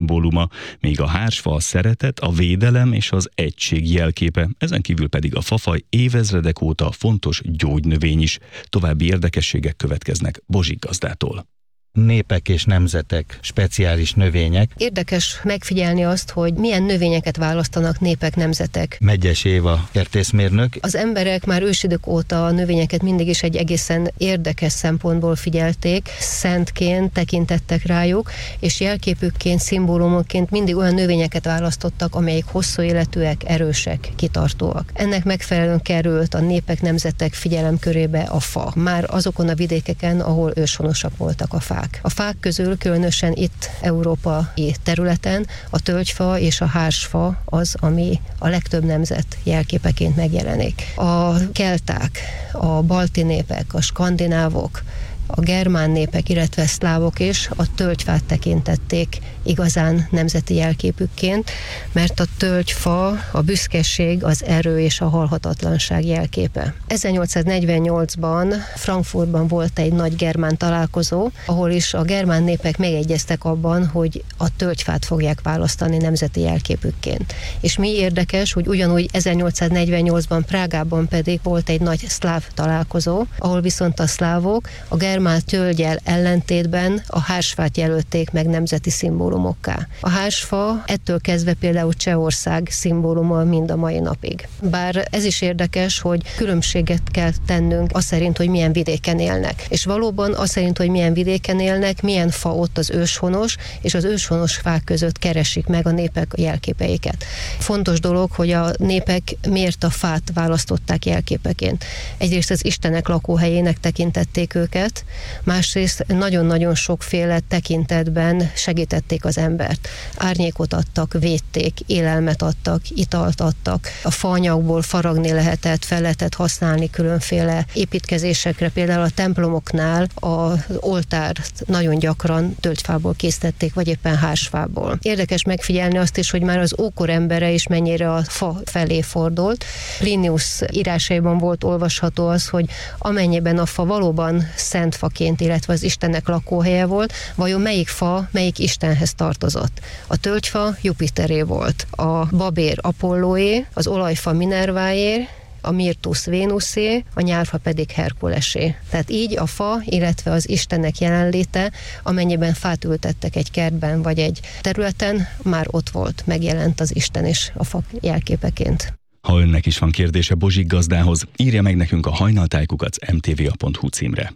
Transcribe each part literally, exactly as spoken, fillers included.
szimbóluma, míg a hársfa a szeretet, a védelem és az egység jelképe, ezen kívül pedig a fafaj évezredek óta fontos gyógynövény is. További érdekességek következnek Bozsik gazdától. Népek és nemzetek, speciális növények. Érdekes megfigyelni azt, hogy milyen növényeket választanak népek, nemzetek. Megyes Éva, kertészmérnök. Az emberek már ősidők óta a növényeket mindig is egy egészen érdekes szempontból figyelték, szentként tekintettek rájuk, és jelképükként, szimbólumokként mindig olyan növényeket választottak, amelyek hosszú életűek, erősek, kitartóak. Ennek megfelelően került a népek, nemzetek figyelemkörébe a fa. Már azokon a vidékeken, ahol őshonosak voltak a fák. A fák közül, különösen itt európai területen a tölgyfa és a hársfa az, ami a legtöbb nemzet jelképeként megjelenik. A kelták, a balti népek, a skandinávok, a germán népek, illetve szlávok is a tölgyfát tekintették igazán nemzeti jelképükként, mert a tölgyfa, a büszkeség, az erő és a halhatatlanság jelképe. ezernyolcszáznegyvennyolcban Frankfurtban volt egy nagy germán találkozó, ahol is a germán népek megegyeztek abban, hogy a tölgyfát fogják választani nemzeti jelképükként. És mi érdekes, hogy ugyanúgy ezernyolcszáznegyvennyolcban Prágában pedig volt egy nagy szláv találkozó, ahol viszont a szlávok a germán tölgyel ellentétben a hársfát jelölték meg nemzeti szimbólumokká. A hársfa ettől kezdve például Csehország szimbóluma mind a mai napig. Bár ez is érdekes, hogy különbséget kell tennünk az szerint, hogy milyen vidéken élnek. És valóban az szerint, hogy milyen vidéken élnek, milyen fa ott az őshonos, és az őshonos fák között keresik meg a népek jelképeiket. Fontos dolog, hogy a népek miért a fát választották jelképeként. Egyrészt az istenek lakóhelyének tekintették őket, másrészt nagyon-nagyon sokféle tekintetben segítették az embert. Árnyékot adtak, védték, élelmet adtak, italt adtak. A faanyagból faragni lehetett, fel lehetett használni különféle építkezésekre. Például a templomoknál az oltárt nagyon gyakran tölgyfából készítették, vagy éppen hársfából. Érdekes megfigyelni azt is, hogy már az ókor embere is mennyire a fa felé fordult. Plinius írásaiban volt olvasható az, hogy amennyiben a fa valóban szent faként, illetve az istenek lakóhelye volt, vajon melyik fa, melyik istenhez tartozott? A tölgyfa Jupiteré volt, a babér Apollóé, az olajfa Minerváé, a mirtusz Vénuszé, a nyárfa pedig Herkulesé. Tehát így a fa, illetve az istenek jelenléte, amennyiben fát ültettek egy kertben vagy egy területen, már ott volt, megjelent az isten is a fa jelképeként. Ha önnek is van kérdése Bozsik gazdához, írja meg nekünk a hajnaltájkukac em té vé a pont hú címre.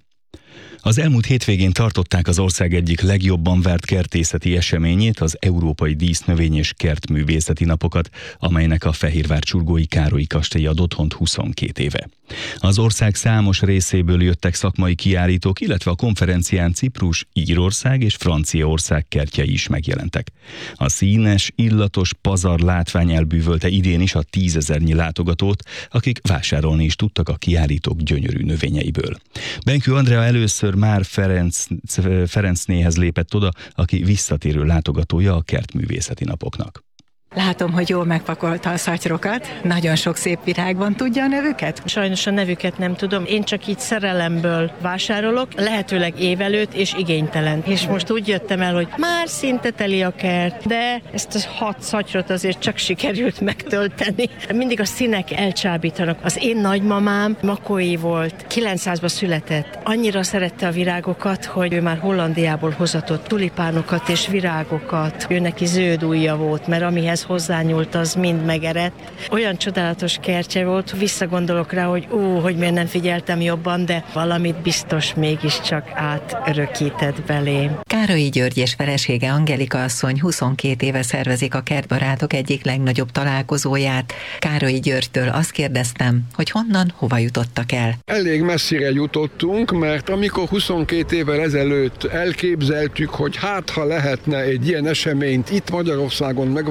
Az elmúlt hétvégén tartották az ország egyik legjobban várt kertészeti eseményét, az Európai Dísznövény és Kertművészeti Napokat, amelynek a Fehérvár Csurgói Károlyi kastély ad otthont huszonkét éve. Az ország számos részéből jöttek szakmai kiállítók, illetve a konferencián Ciprus, Írország és Franciaország kertjei is megjelentek. A színes, illatos pazar látvány elbűvölte idén is a tízezernyi látogatót, akik vásárolni is tudtak a kiállítók gyönyörű növényeiből. Benkő Andrea először már Ferenc, Ferencnéhez lépett oda, aki visszatérő látogatója a Kertművészeti Napoknak. Látom, hogy jól megpakolta a szatyrokat. Nagyon sok szép virág van. Tudja a nevüket? Sajnos a nevüket nem tudom. Én csak így szerelemből vásárolok, lehetőleg évelőt és igénytelen. És most úgy jöttem el, hogy már szinte teli a kert, de ezt a hat szatyrot azért csak sikerült megtölteni. Mindig a színek elcsábítanak. Az én nagymamám makói volt, kilencszázban született. Annyira szerette a virágokat, hogy ő már Hollandiából hozatott tulipánokat és virágokat. Ő neki zöld ujja volt, mert amihez hozzányúlt, az mind megerett. Olyan csodálatos kertje volt, visszagondolok rá, hogy ú, hogy miért nem figyeltem jobban, de valamit biztos mégiscsak átörökített belém. Károlyi György és felesége Angelika asszony huszonkét éve szervezik a kertbarátok egyik legnagyobb találkozóját. Károlyi Györgytől azt kérdeztem, hogy honnan, hova jutottak el. Elég messzire jutottunk, mert amikor huszonkét évvel ezelőtt elképzeltük, hogy hát ha lehetne egy ilyen eseményt itt Magyarországon megvalósítani,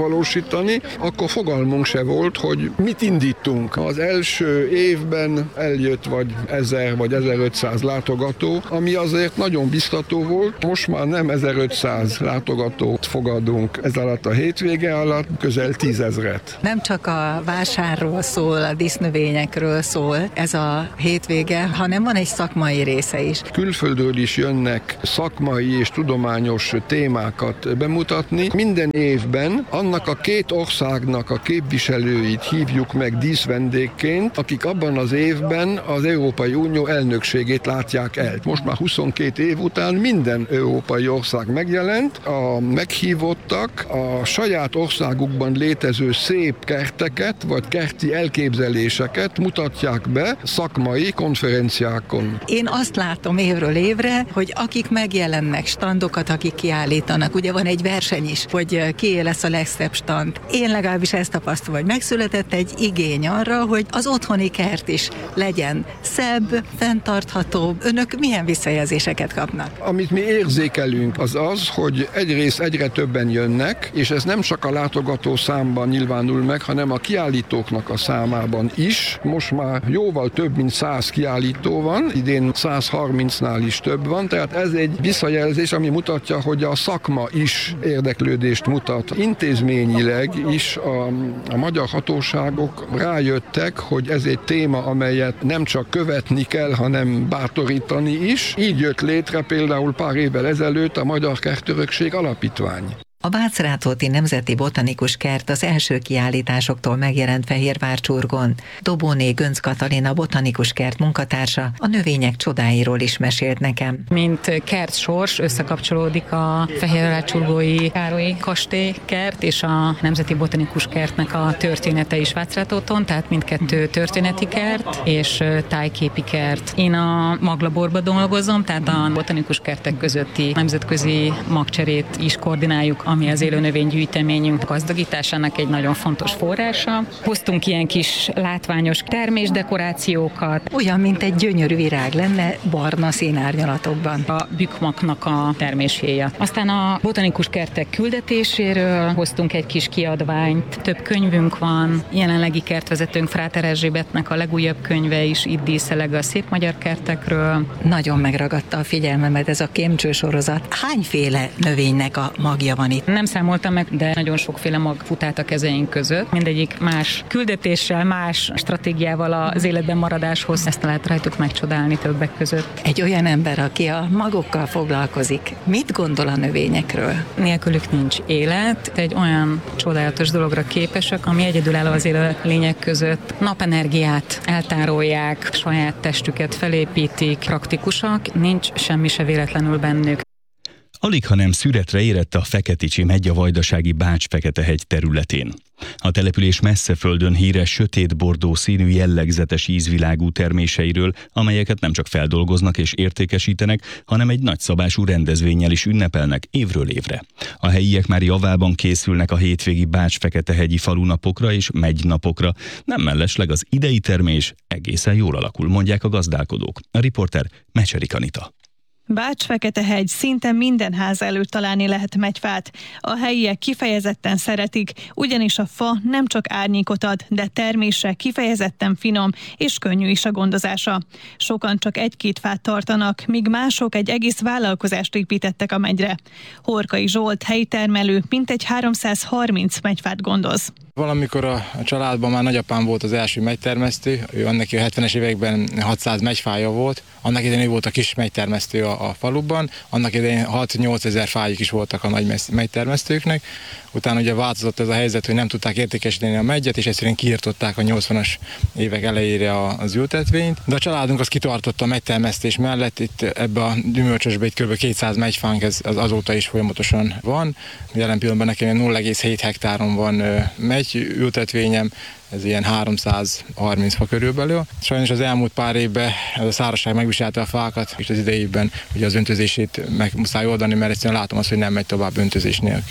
megvalósítani, akkor fogalmunk se volt, hogy mit indítunk. Az első évben eljött vagy ezer vagy ezerötszáz látogató, ami azért nagyon biztató volt. Most már nem ezerötszáz látogatót fogadunk ez alatt a hétvége alatt, közel tízezret. Nem csak a vásárról szól, a dísznövényekről szól ez a hétvége, hanem van egy szakmai része is. Külföldről is jönnek szakmai és tudományos témákat bemutatni. Minden évben annak a két országnak a képviselőit hívjuk meg díszvendégként, akik abban az évben az Európai Unió elnökségét látják el. Most már huszonkét év után minden európai ország megjelent, a meghívottak a saját országukban létező szép kerteket, vagy kerti elképzeléseket mutatják be szakmai konferenciákon. Én azt látom évről évre, hogy akik megjelennek, standokat, akik kiállítanak, ugye van egy verseny is, hogy kié lesz a legszebb stand. Én legalábbis ezt tapasztalom, hogy megszületett egy igény arra, hogy az otthoni kert is legyen szebb, fenntarthatóbb. Önök milyen visszajelzéseket kapnak? Amit mi érzékelünk, az az, hogy egyrészt egyre többen jönnek, és ez nem csak a látogató számban nyilvánul meg, hanem a kiállítóknak a számában is. Most már jóval több, mint száz kiállító van, idén száz harmincnál is több van, tehát ez egy visszajelzés, ami mutatja, hogy a szakma is érdeklődést mutat. Intézményileg is a, a magyar hatóságok rájöttek, hogy ez egy téma, amelyet nem csak követni kell, hanem bátorítani is. Így jött létre például pár évvel ezelőtt a Magyar Kertörökség Alapítvány. A Bács-Rátóti Nemzeti Botanikus Kert az első kiállításoktól megjelent Fehérvárcsurgon. Dobóné Gönc Katalina botanikus kert munkatársa a növények csodáiról is mesélt nekem. Mint kertsors összekapcsolódik a Fehérvárcsurgói Károly kastély kert és a Nemzeti Botanikus Kertnek a története is Bács-Rátóton, tehát mindkettő történeti kert és tájképi kert. Én a maglaborban dolgozom, tehát a botanikus kertek közötti nemzetközi magcserét is koordináljuk, ami az élőnövénygyűjteményünk gazdagításának egy nagyon fontos forrása. Hoztunk ilyen kis látványos termésdekorációkat. Olyan, mint egy gyönyörű virág lenne barna színárnyalatokban. A bükmaknak a terméshéja. Aztán a botanikus kertek küldetéséről hoztunk egy kis kiadványt. Több könyvünk van. Jelenlegi kertvezetőnk Fráter Erzsébetnek a legújabb könyve is itt díszeleg a szép magyar kertekről. Nagyon megragadta a figyelmemet ez a kémcső sorozat. Hányféle növénynek a magja van itt? Nem számoltam meg, de nagyon sokféle mag fut át a kezeink között. Mindegyik más küldetéssel, más stratégiával az életben maradáshoz. Ezt lehet rajtuk megcsodálni többek között. Egy olyan ember, aki a magokkal foglalkozik, mit gondol a növényekről? Nélkülük nincs élet. Egy olyan csodálatos dologra képesek, ami egyedülálló az élő lények között. Napenergiát eltárolják, saját testüket felépítik, praktikusak, nincs semmi se véletlenül bennük. Alig, ha nem szüretre érett a Feketicsi Megyavajdasági Bács-Feketehegy területén. A település messze földön híres sötét-bordó színű jellegzetes ízvilágú terméseiről, amelyeket nem csak feldolgoznak és értékesítenek, hanem egy nagyszabású rendezvénnyel is ünnepelnek évről évre. A helyiek már javában készülnek a hétvégi Bács-Feketehegyi falunapokra és megynapokra, nem mellesleg az idei termés egészen jól alakul, mondják a gazdálkodók. A riporter Mecserik Anita. Bács-Feketehegy szinte minden ház előtt találni lehet megyfát. A helyiek kifejezetten szeretik, ugyanis a fa nem csak árnyékot ad, de termése kifejezetten finom és könnyű is a gondozása. Sokan csak egy-két fát tartanak, míg mások egy egész vállalkozást építettek a megyre. Horkai Zsolt, helyi termelő, mintegy háromszázharminc megyfát gondoz. Valamikor a családban már nagyapám volt az első megytermesztő, ő annak a hetvenes években hatszáz megyfája volt, annak idején ő volt a kis megytermesztő a, a faluban, annak idején hat-nyolc ezer fájuk is voltak a nagy megytermesztőknek, utána ugye változott ez a helyzet, hogy nem tudták értékesíteni a megyet, és egyszerűen kiirtották a nyolcvanas évek elejére az ültetvényt, de a családunk az kitartott a megytermesztés mellett, itt ebbe a gyümölcsösbe itt kb. kétszáz megyfánk, ez az azóta is folyamatosan van, jelen pillanatban nekem nulla egész hét hektáron van megy ültetvényem, ez ilyen háromszázharminc fa körülbelül. Sajnos az elmúlt pár évben ez a szárazság megviselte a fákat, és az idejében ugye az öntözését meg muszáj oldani, mert egyszerűen látom azt, hogy nem megy tovább öntözés nélkül.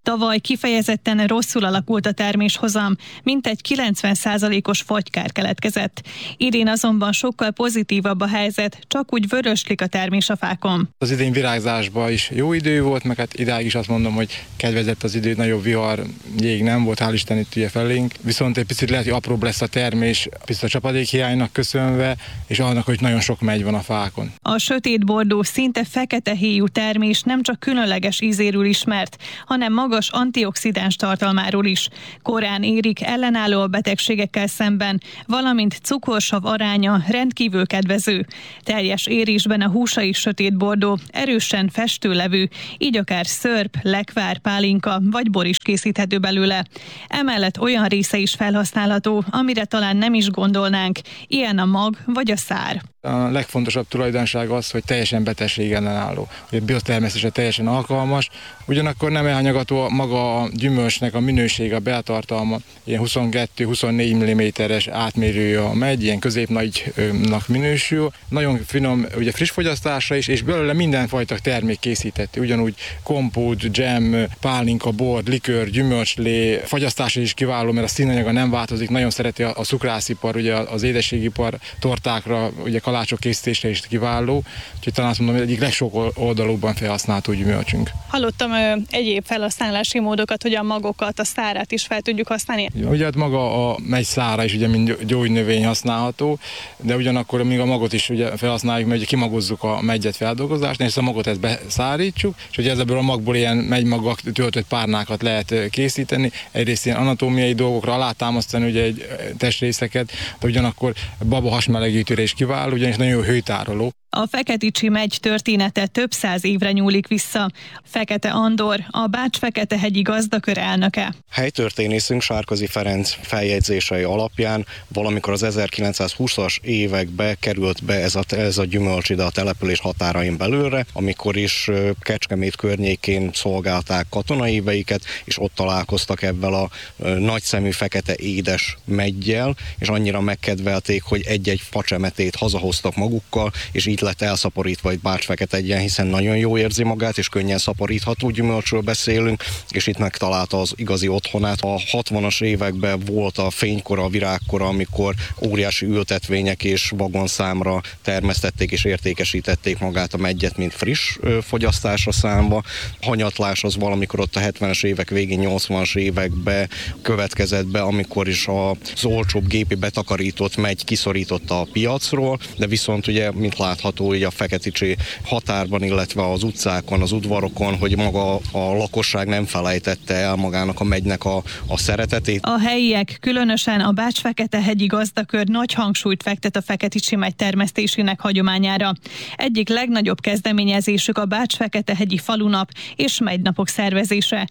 Tavaly kifejezetten rosszul alakult a terméshozam, mintegy kilencven százalékos fagykár keletkezett. Idén azonban sokkal pozitívabb a helyzet, csak úgy vöröslik a termés a fákon. Az idén virágzásban is jó idő volt, meg hát idáig is azt mondom, hogy kedvezett az idő, nagyobb vihar, jég nem volt, hál' Isten itt ugye felénk. Viszont egy picit lehet, hogy apróbb lesz a termés, picit a csapadékhiánynak köszönve, és annak, hogy nagyon sok megy van a fákon. A sötétbordó, szinte fekete héjú termés nem csak különleges ízéről ismert, hanem magas antioxidáns tartalmáról is. Korán érik, ellenálló a betegségekkel szemben, valamint cukorsav aránya rendkívül kedvező. Teljes érésben a húsa is sötétbordó, erősen festőlevű, így akár szörp, lekvár, pálinka vagy bor is készíthető belőle. Emellett olyan része is felhasználható, amire talán nem is gondolnánk, ilyen a mag vagy a szár. A legfontosabb tulajdonság az, hogy teljesen betegség ellenálló. A biotermesztésre teljesen alkalmas, ugyanakkor nem elhanyagató maga a gyümölcsnek a minősége, a beltartalma, ilyen huszonkettő-huszonnégy milliméteres átmérője megy, ilyen középnagynak minősül. Nagyon finom, ugye friss fogyasztásra is, és belőle mindenfajta termék készíthető. Ugyanúgy kompót, dzsem, pálinka, bor, likőr, gyümölcslé, fagyasztása is kiváló, mert a színanyaga nem változik. Nagyon szereti a szukrászipar, ugye az édességipar, tortákra, ugye kalácsok készítésre is kiváló, úgyhogy talán azt mondom, hogy egyik legsok oldalúbban felhasználható gyümölcsünk. Hallottam ö, egyéb felhasználási módokat, hogy a magokat, a szárát is fel tudjuk használni. Ugye hát maga a megy szára is ugye mint gyógynövény használható, de ugyanakkor még a magot is ugye felhasználjuk, mert ugye kimagozzuk a megyet feldolgozásnál, és a magot ezt beszárítsuk, és ugye ebből a magból ilyen megymagak töltött párnákat lehet készíteni. Egyrészt ilyen anatómiai dolgokra alátámasztani ugye egy testrészeket, de ugyanakkor baba hasmelegítőre is kiváló, ugyanis nagyon jó hőtároló. A Feketicsi megy története több száz évre nyúlik vissza. Fekete Andor, a Bács-Feketehegyi gazdakör elnöke. Helytörténészünk Sárközi Ferenc feljegyzései alapján valamikor az ezerkilencszázhúszas évekbe került be ez a, ez a gyümölcs ide a település határain belőle, amikor is Kecskemét környékén szolgálták katonai éveiket, és ott találkoztak ebben a nagyszemű fekete édes meggyel, és annyira megkedvelték, hogy egy-egy facsemetét hazahoztak magukkal, és így lett elszaporítva egy Bács-Feketehegyen, hiszen nagyon jó érzi magát, és könnyen szaporítható gyümölcsről beszélünk, és itt megtalálta az igazi otthonát. A hatvanas években volt a fénykora, a virágkora, amikor óriási ültetvények és vagonszámra termesztették és értékesítették magát a meggyet, mint friss fogyasztásra számva. Hanyatlás az valamikor ott a hetvenes évek végén, nyolcvanas években következett be, amikor is az olcsóbb gépi betakarított megy kiszorította a piacról, de viszont ugye, mint látható, így a Feketicsi határban, illetve az utcákon, az udvarokon, hogy maga a lakosság nem felejtette el magának a megynek a, a szeretetét. A helyiek, különösen a Bács-Feketehegyi gazdakör nagy hangsúlyt fektet a Feketicsi megy termesztésének hagyományára. Egyik legnagyobb kezdeményezésük a Bács-Feketehegyi falunap és megynapok szervezése.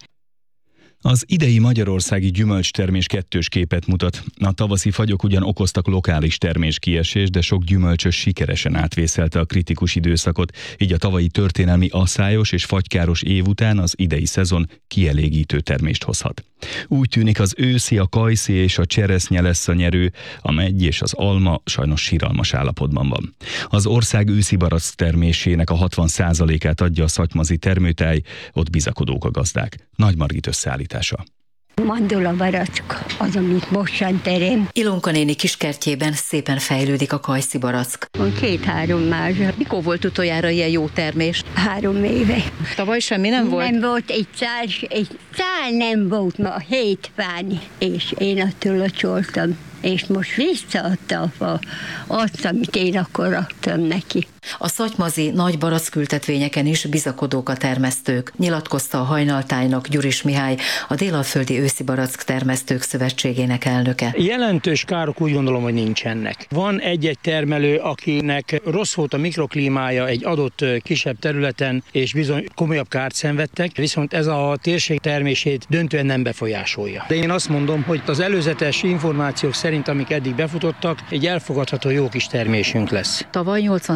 Az idei magyarországi gyümölcstermés kettős képet mutat. A tavaszi fagyok ugyan okoztak lokális terméskiesést, de sok gyümölcsös sikeresen átvészelte a kritikus időszakot, így a tavalyi történelmi asszályos és fagykáros év után az idei szezon kielégítő termést hozhat. Úgy tűnik, az őszi, a kajszi és a cseresznye lesz a nyerő, a meggy és az alma sajnos siralmas állapotban van. Az ország őszi barack termésének a hatvan százalékát adja a szatymazi termőtáj, ott bizakodók a gazdák. Nagy Margit összeállítása. Mandula barack az, amit mostan terem. Ilonka néni kiskertjében szépen fejlődik a kajszi barack. Van két-három mázsa. Mikor volt utoljára ilyen jó termés? Három éve. Tavaly semmi nem volt? Nem volt, egy szál, egy szál nem volt ma, hét fány, és én attól locsoltam. És most visszaadta a fa azt, amit én akkor adtam neki. A szatymazi nagy barackültetvényeken is bizakodók a termesztők, nyilatkozta a Hajnaltájnak Gyuris Mihály, a Délalföldi Őszi Barack Termesztők Szövetségének elnöke. Jelentős károk úgy gondolom, hogy nincsenek. Van egy-egy termelő, akinek rossz volt a mikroklímája egy adott kisebb területen, és bizony komolyabb kárt szenvedtek, viszont ez a térség termését döntően nem befolyásolja. De én azt mondom, hogy az előzetes információk szerint, amik eddig befutottak, egy elfogadható jó kis termésünk lesz. Tavaly nyolcvan százalék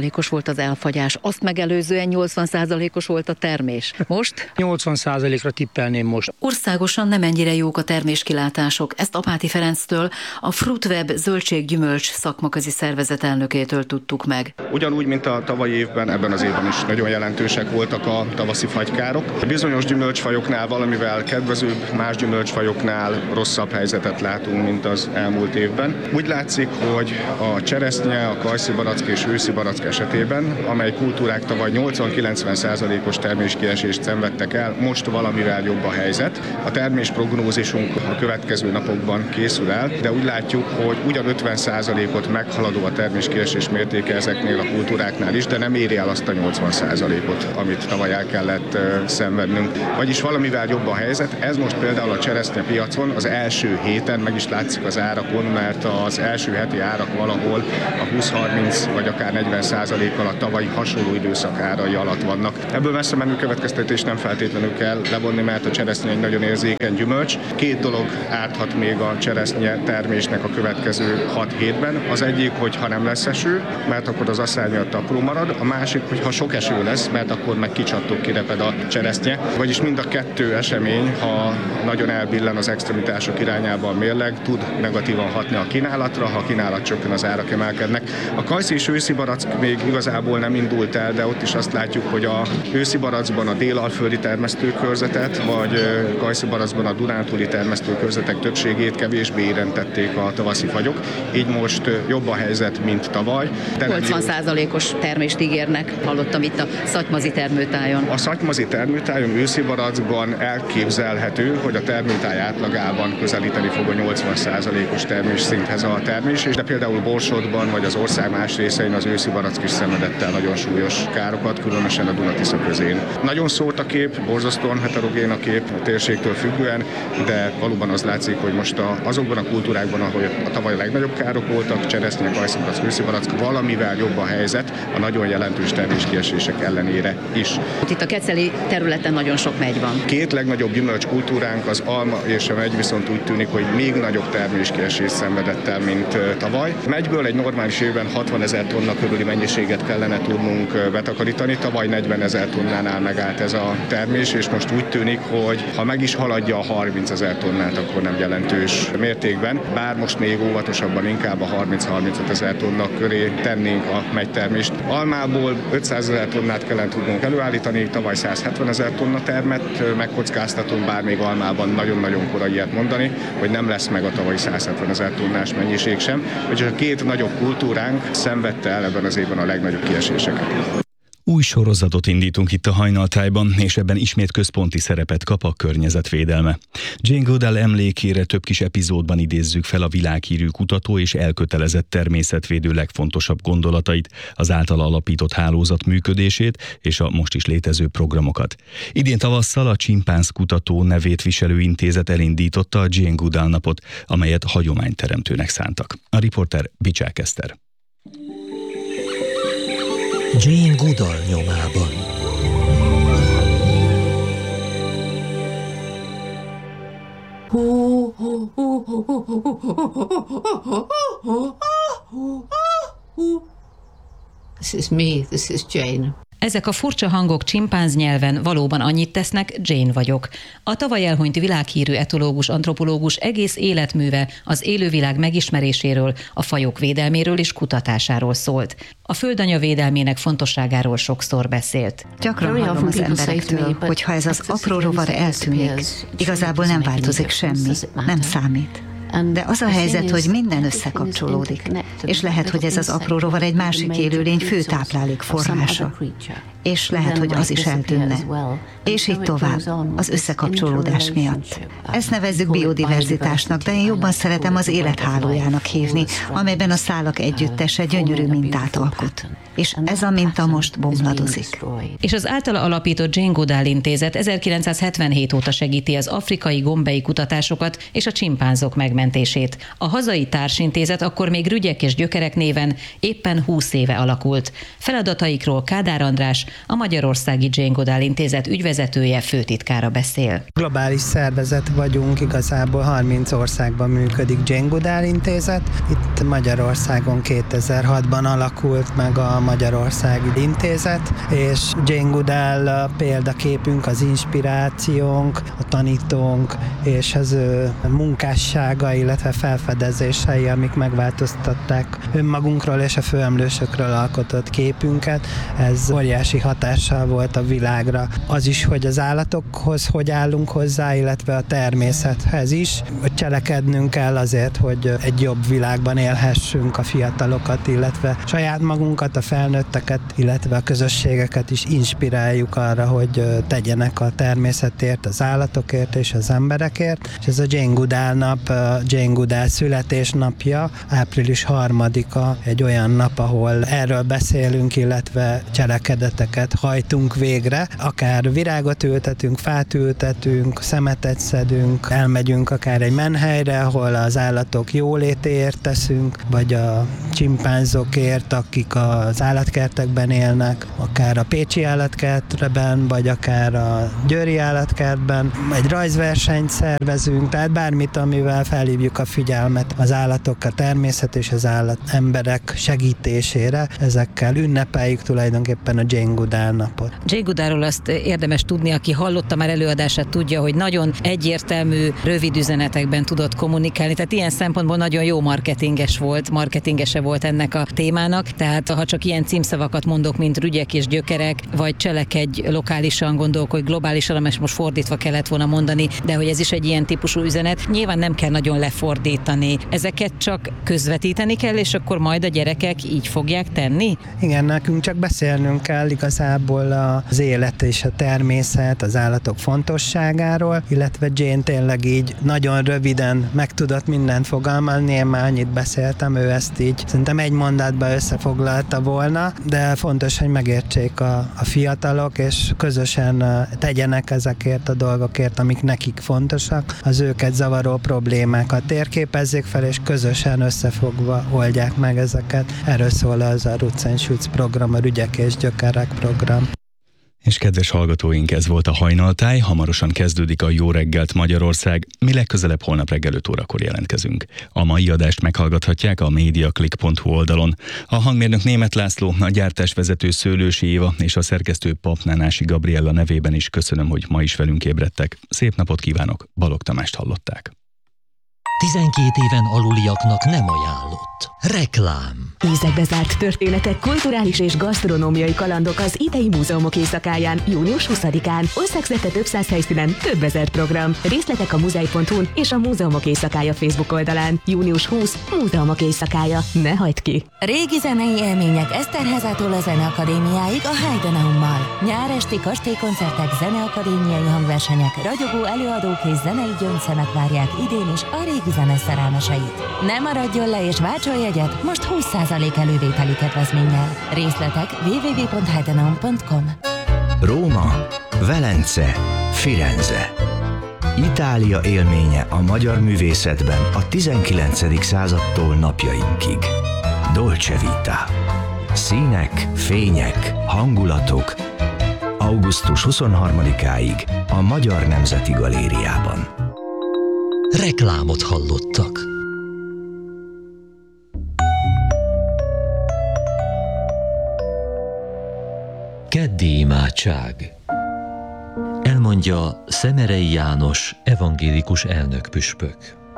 százalékos volt az elfagyás, azt megelőzően nyolcvan százalékos volt a termés. Most? nyolcvan százalékra tippelném most. Országosan nem ennyire jók a terméskilátások. Ezt Apáti Ferenctől, a Fruitweb zöldséggyümölcs szakmaközi szervezet elnökétől tudtuk meg. Ugyanúgy, mint a tavalyi évben, ebben az évben is nagyon jelentősek voltak a tavaszi fagykárok. Bizonyos gyümölcsfajoknál valamivel kedvezőbb, más gyümölcsfajoknál rosszabb helyzetet látunk, mint az elmúlt évben. Úgy látszik, hogy a cseresznye, a kajszibarack és őszibarack esetében, amely kultúrák tavaly nyolcvan-kilencven százalékos terméskiesést szenvedtek el, most valamivel jobb a helyzet. A termésprognózisunk a következő napokban készül el, de úgy látjuk, hogy ugyan ötven százalékot meghaladó a terméskiesés mértéke ezeknél a kultúráknál is, de nem éri el azt a nyolcvan százalékot, amit tavaly el kellett uh, szenvednünk. Vagyis valamivel jobb a helyzet. Ez most például a cseresznye piacon az első héten meg is látszik az árakon, mert az első heti árak valahol a húsz-harminc vagy akár negyven százalékkal a tavalyi hasonló időszak árai alatt vannak. Ebből messze menő következtetés nem feltétlenül kell levonni, mert a cseresznye egy nagyon érzékeny gyümölcs. Két dolog árthat még a cseresznye termésnek a következő hat hétben. Az egyik, hogy ha nem lesz eső, mert akkor az asszály miatt apró marad, a másik, hogy ha sok eső lesz, mert akkor meg kicsattok, kireped a cseresznye. Vagyis mind a kettő esemény, ha nagyon elbillen az extremitások irányába a mérleg, tud negatívan hatni a kínálatra, ha a kínálat csökken, az árak emelkednek. A kajszi és őszibarack még igazából nem indult el, de ott is azt látjuk, hogy a őszibarackban a délalföldi termesztőkörzetet, vagy kajszibarackban a dunántúli termesztőkörzetek többségét kevésbé érintették a tavaszi fagyok. Így most jobb a helyzet, mint tavaly. nyolcvan százalékos termést ígérnek, hallottam itt a szatymazi termőtájon. A szatymazi termőtájon őszibarackban elképzelhető, hogy a termőtáj átlagában közelíteni fog a nyolcvan százalékos termésszinthez a termés, de például Borsodban vagy az ország más részein az őszibarack is szenvedett el nagyon súlyos károkat, különösen a Duna-Tisza közén. Nagyon szórt a kép, borzasztóan heterogén a kép a térségtől függően, de valóban az látszik, hogy most a, azokban a kultúrákban, ahol a tavaly a legnagyobb károk voltak, cseresznye, kajszibarack, őszibarack, valamivel jobb a helyzet a nagyon jelentős terméskiesések ellenére is. Itt a keceli területen nagyon sok megy van. Két legnagyobb gyümölcskultúránk, az alma és a megy, viszont úgy tűnik, hogy még nagyobb terméskiesést szenvedett el, mint tavaly. Megyből egy normális évben hatvanezer tonna körüli mennyiséget kellene tudnunk betakarítani, tavaly negyvenezer tonnánál megállt ez a termés, és most úgy tűnik, hogy ha meg is haladja a harmincezer tonnát, akkor nem jelentős mértékben, bár most még óvatosabban inkább a harminc-harmincöt ezer tonna köré tennénk a megytermést. Almából ötszázezer tonnát kellene tudnunk előállítani, tavaly százhetvenezer tonna termett, megkockáztatom, bár még almában nagyon-nagyon korai ilyet mondani, hogy nem lesz meg a tavalyi százhetvenezer tonnás mennyiség sem, hogy a két nagyobb kultúránk szenvedte el ebben az évben a legnagyobb kieséseket. Új sorozatot indítunk itt a Hajnaltájban, és ebben ismét központi szerepet kap a környezetvédelme. Jane Goodall emlékére több kis epizódban idézzük fel a világhírű kutató és elkötelezett természetvédő legfontosabb gondolatait, az általa alapított hálózat működését és a most is létező programokat. Idén tavasszal a Csimpánz Kutató nevét viselő intézet elindította a Jane Goodall napot, amelyet hagyományteremtőnek szántak. A riporter Bicsák Eszter. Jane Goodall nyomában. This is me, this is Jane. Ezek a furcsa hangok csimpánz nyelven valóban annyit tesznek, Jane vagyok. A tavaly elhunyt világhírű etológus, antropológus egész életműve az élővilág megismeréséről, a fajok védelméről és kutatásáról szólt. A földanya védelmének fontosságáról sokszor beszélt. Gyakran hallom az emberektől, hogy ha ez az apró rovar eltűnik, igazából nem változik semmi, nem számít. De az a helyzet, hogy minden összekapcsolódik, és lehet, hogy ez az apró rovar egy másik élőlény fő táplálék forrása, és lehet, hogy az is eltűnne. És így tovább, az összekapcsolódás miatt. Ezt nevezzük biodiverzitásnak, de én jobban szeretem az élethálójának hívni, amelyben a szálak együttese gyönyörű mintát alkot. És ez a minta most bomladozik. És az általa alapított Jane Goodall intézet ezerkilencszázhetvenhét óta segíti az afrikai gombei kutatásokat és a csimpánzok megmentését. megmentését. A hazai társintézet akkor még Rügyek és Gyökerek néven éppen húsz éve alakult. Feladataikról Kádár András, a Magyarországi Jane Goodall Intézet ügyvezetője, főtitkára beszél. Globális szervezet vagyunk, igazából harminc országban működik Jane Goodall Intézet. Itt Magyarországon kétezer-hatban alakult meg a Magyarországi Intézet, és Jane Goodall a példaképünk, az inspirációnk, a tanítónk, és az ő munkássága, illetve felfedezései, amik megváltoztatták önmagunkról és a főemlősökről alkotott képünket. Ez óriási hatással volt a világra. Az is, hogy az állatokhoz hogy állunk hozzá, illetve a természethez is, hogy cselekednünk kell azért, hogy egy jobb világban élhessünk, a fiatalokat, illetve saját magunkat, a felnőtteket, illetve a közösségeket is inspiráljuk arra, hogy tegyenek a természetért, az állatokért és az emberekért. És ez a Jane Goodall nap, Jane Goodall születésnapja, április harmadika, egy olyan nap, ahol erről beszélünk, illetve cselekedeteket hajtunk végre. Akár virágot ültetünk, fát ültetünk, szemetet szedünk, elmegyünk akár egy menhelyre, ahol az állatok jólétéért teszünk, vagy a csimpánzokért, akik az állatkertekben élnek, akár a pécsi állatkertben, vagy akár a győri állatkertben. Egy rajzversenyt szervezünk, tehát bármit, amivel felhívjuk a figyelmet az állatok, a természet és az állat emberek segítésére. Ezekkel ünnepeljük tulajdonképpen a Jane Goodall napot. Jane Goodallról azt érdemes tudni, aki hallotta már előadását, tudja, hogy nagyon egyértelmű, rövid üzenetekben tudott kommunikálni, tehát ilyen szempontból nagyon jó marketinges volt, marketingese volt ennek a témának, tehát ha csak ilyen címszavakat mondok, mint Rügyek és Gyökerek, vagy cselekedj lokálisan, gondolkodj globálisan, és most fordítva kellett volna mondani, de hogy ez is egy ilyen típusú üzenet, nyilván nem kell nagyon lefordítani. Ezeket csak közvetíteni kell, és akkor majd a gyerekek így fogják tenni? Igen, nekünk csak beszélnünk kell igazából az élet és a természet, az állatok fontosságáról, illetve Jane tényleg így nagyon röviden meg tudott mindent fogalmazni, én már annyit beszéltem, ő ezt így szerintem egy mondatba összefoglalta volna, de fontos, hogy megértsék a, a fiatalok, és közösen tegyenek ezekért a dolgokért, amik nekik fontosak, az őket zavaró problémákat térképezzék fel, és közösen összefogva oldják meg ezeket. Erről szól az a Roots and Shoots program, a Rügyek és Gyökerek program. És kedves hallgatóink, ez volt a Hajnaltáj, hamarosan kezdődik a Jó reggelt Magyarország, mi legközelebb holnap reggel öt órakor jelentkezünk. A mai adást meghallgathatják a mediaclick pont hu oldalon. A hangmérnök Németh László, a gyártásvezető Szőlősi Éva és a szerkesztő Papnánási Gabriella nevében is köszönöm, hogy ma is velünk ébredtek. Szép napot kívánok, Balogh Tamást hallották. tizenkét éven aluliaknak nem ajánlott. Reklám. Ízekbe zárt történetek, kulturális és gasztronómiai kalandok az idei múzeumok éjszakáján, június huszadikán. Országszerte több száz helyszínen, több ezer program. Részletek a muzei pont hu-n és a Múzeumok Éjszakája Facebook oldalán. június huszadika. Múzeumok Éjszakája. Ne hagyd ki! Régi zenei élmények Eszterházától a Zeneakadémiáig a Heidenaummal. Nyáresti kastélykoncertek, zeneakadémiai hangversenyek, ragyogó előadók és zenei gyöngyszemek várják idén is a régi zene szerelmeseit. Ne maradjon le és váltson jegyet most húsz százalék elővételi kedvezménnyel. Részletek double-u double-u double-u pont heidenaum pont com. Róma, Velence, Firenze. Itália élménye a magyar művészetben a tizenkilencedik századtól napjainkig. Dolce Vita. Színek, fények, hangulatok. augusztus huszonharmadikáig a Magyar Nemzeti Galériában. Reklámot hallottak. Keddi imádság. Elmondja Szemerei János, evangélikus elnökpüspök.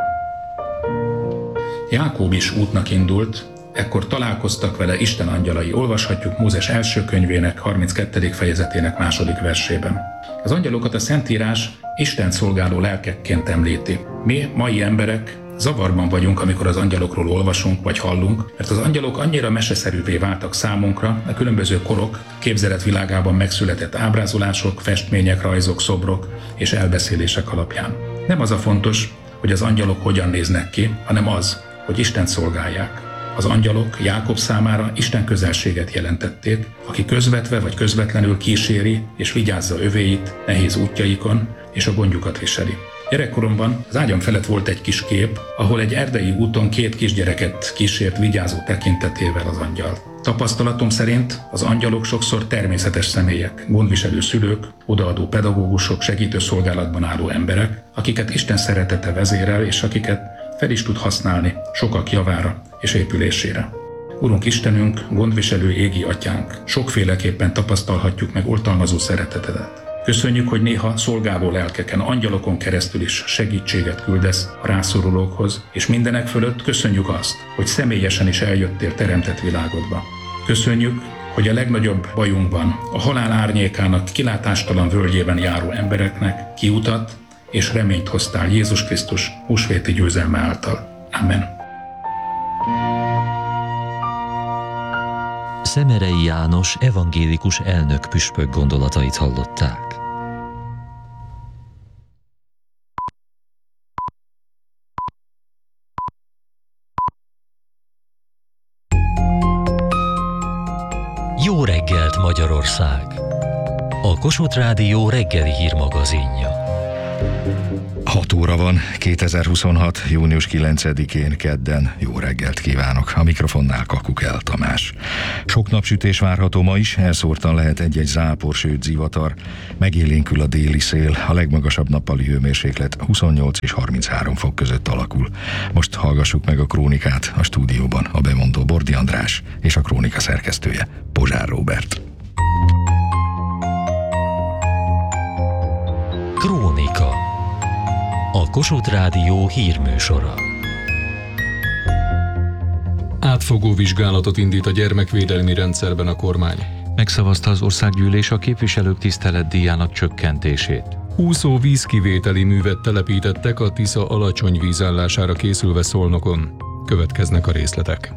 Jákób is útnak indult, ekkor találkoztak vele Isten angyalai. Olvashatjuk Mózes első könyvének harminckettedik fejezetének második versében. Az angyalokat a Szentírás Isten szolgáló lelkekként említi. Mi, mai emberek, zavarban vagyunk, amikor az angyalokról olvasunk vagy hallunk, mert az angyalok annyira meseszerűvé váltak számunkra, a különböző korok, képzeletvilágában megszületett ábrázolások, festmények, rajzok, szobrok és elbeszélések alapján. Nem az a fontos, hogy az angyalok hogyan néznek ki, hanem az, hogy Istent szolgálják. Az angyalok Jákob számára Isten közelséget jelentették, aki közvetve vagy közvetlenül kíséri és vigyázza övéit nehéz útjaikon, és a gondjukat viseli. Gyerekkoromban az ágyam felett volt egy kis kép, ahol egy erdei úton két kisgyereket kísért vigyázó tekintetével az angyal. Tapasztalatom szerint az angyalok sokszor természetes személyek, gondviselő szülők, odaadó pedagógusok, segítőszolgálatban álló emberek, akiket Isten szeretete vezérel, és akiket fel is tud használni sokak javára és épülésére. Urunk Istenünk, gondviselő égi atyánk, sokféleképpen tapasztalhatjuk meg oltalmazó szeretetedet. Köszönjük, hogy néha szolgáló lelkeken, angyalokon keresztül is segítséget küldesz a rászorulókhoz, és mindenek fölött köszönjük azt, hogy személyesen is eljöttél teremtett világodba. Köszönjük, hogy a legnagyobb bajunkban, a halál árnyékának kilátástalan völgyében járó embereknek kiutat és reményt hoztál Jézus Krisztus húsvéti győzelme által. Amen. Szemerei János evangélikus elnök püspök gondolatait hallották. Jó reggelt Magyarország! A Kossuth Rádió reggeli hírmagazinja. hat óra van, kétezer-huszonhat. június kilencedikén kedden. Jó reggelt kívánok! A mikrofonnál Kakukel Tamás. Sok napsütés várható ma is, elszórtan lehet egy-egy zápor, sőt zivatar. Megélénkül a déli szél, a legmagasabb nappali hőmérséklet huszonnyolc és harminchárom fok között alakul. Most hallgassuk meg a krónikát, a stúdióban a bemondó Bordi András és a krónika szerkesztője Pozsár Róbert. Krónika. A Kossuth Rádió hírműsora. Átfogó vizsgálatot indít a gyermekvédelmi rendszerben a kormány. Megszavazta az országgyűlés a képviselők tiszteletdíjának csökkentését. Úszó vízkivételi művet telepítettek a Tisza alacsony vízállására készülve Szolnokon. Következnek a részletek.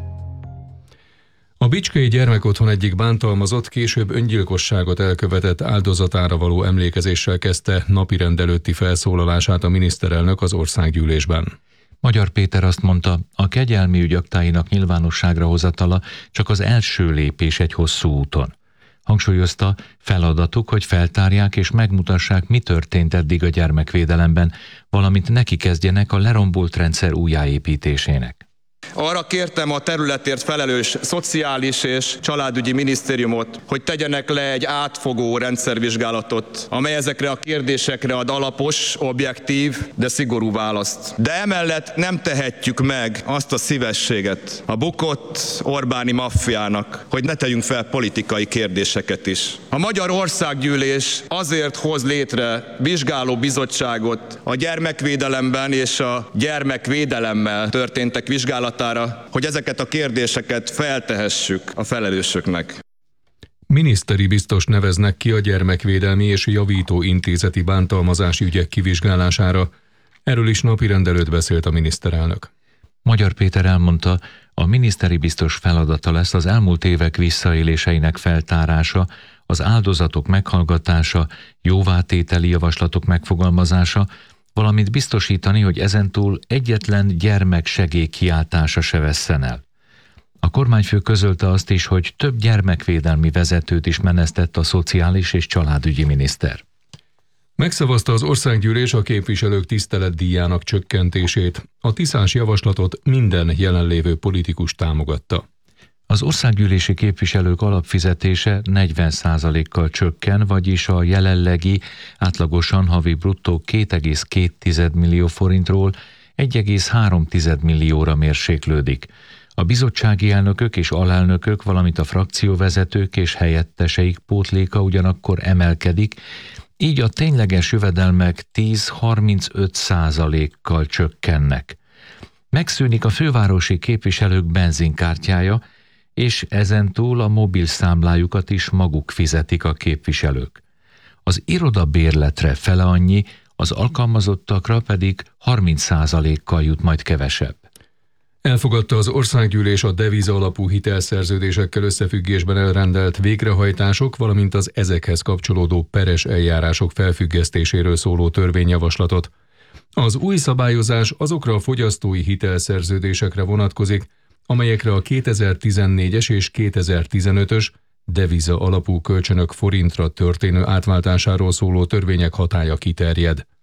A bicskei gyermekotthon egyik bántalmazott később öngyilkosságot elkövetett áldozatára való emlékezéssel kezdte napirend előtti felszólalását a miniszterelnök az országgyűlésben. Magyar Péter azt mondta, a kegyelmi ügy aktáinak nyilvánosságra hozatala csak az első lépés egy hosszú úton. Hangsúlyozta, feladatuk, hogy feltárják és megmutassák, mi történt eddig a gyermekvédelemben, valamint neki kezdjenek a lerombolt rendszer újjáépítésének. Arra kértem a területért felelős szociális és családügyi minisztériumot, hogy tegyenek le egy átfogó rendszervizsgálatot, amely ezekre a kérdésekre ad alapos, objektív, de szigorú választ. De emellett nem tehetjük meg azt a szívességet a bukott Orbáni maffiának, hogy ne tegyünk fel politikai kérdéseket is. A Magyar Országgyűlés azért hoz létre vizsgáló bizottságot a gyermekvédelemben és a gyermekvédelemmel történtek vizsgálatára, hogy ezeket a kérdéseket feltehessük a felelősöknek. Miniszteri biztos neveznek ki a gyermekvédelmi és javító intézeti bántalmazási ügyek kivizsgálására. Erről is napirend előtt beszélt a miniszterelnök. Magyar Péter elmondta, a miniszteri biztos feladata lesz az elmúlt évek visszaéléseinek feltárása, az áldozatok meghallgatása, jóvátételi javaslatok megfogalmazása, valamint biztosítani, hogy ezentúl egyetlen gyermek segélykiáltása se vesszen el. A kormányfő közölte azt is, hogy több gyermekvédelmi vezetőt is menesztett a szociális és családügyi miniszter. Megszavazta az országgyűlés a képviselők tiszteletdíjának csökkentését. A tiszás javaslatot minden jelenlévő politikus támogatta. Az országgyűlési képviselők alapfizetése negyven százalékkal csökken, vagyis a jelenlegi átlagosan havi bruttó két egész két millió forintról egy egész három millióra mérséklődik. A bizottsági elnökök és alelnökök, valamint a frakcióvezetők és helyetteseik pótléka ugyanakkor emelkedik, így a tényleges jövedelmek tíz-harmincöt százalékkal csökkennek. Megszűnik a fővárosi képviselők benzinkártyája, és ezentúl a mobil számlájukat is maguk fizetik a képviselők. Az irodabérletre fele annyi, az alkalmazottakra pedig harminc százalékkal jut majd kevesebb. Elfogadta az országgyűlés a deviza alapú hitelszerződésekkel összefüggésben elrendelt végrehajtások, valamint az ezekhez kapcsolódó peres eljárások felfüggesztéséről szóló törvényjavaslatot. Az új szabályozás azokra a fogyasztói hitelszerződésekre vonatkozik, amelyekre a kétezer-tizennégyes és kétezer-tizenötös deviza alapú kölcsönök forintra történő átváltásáról szóló törvények hatálya kiterjed.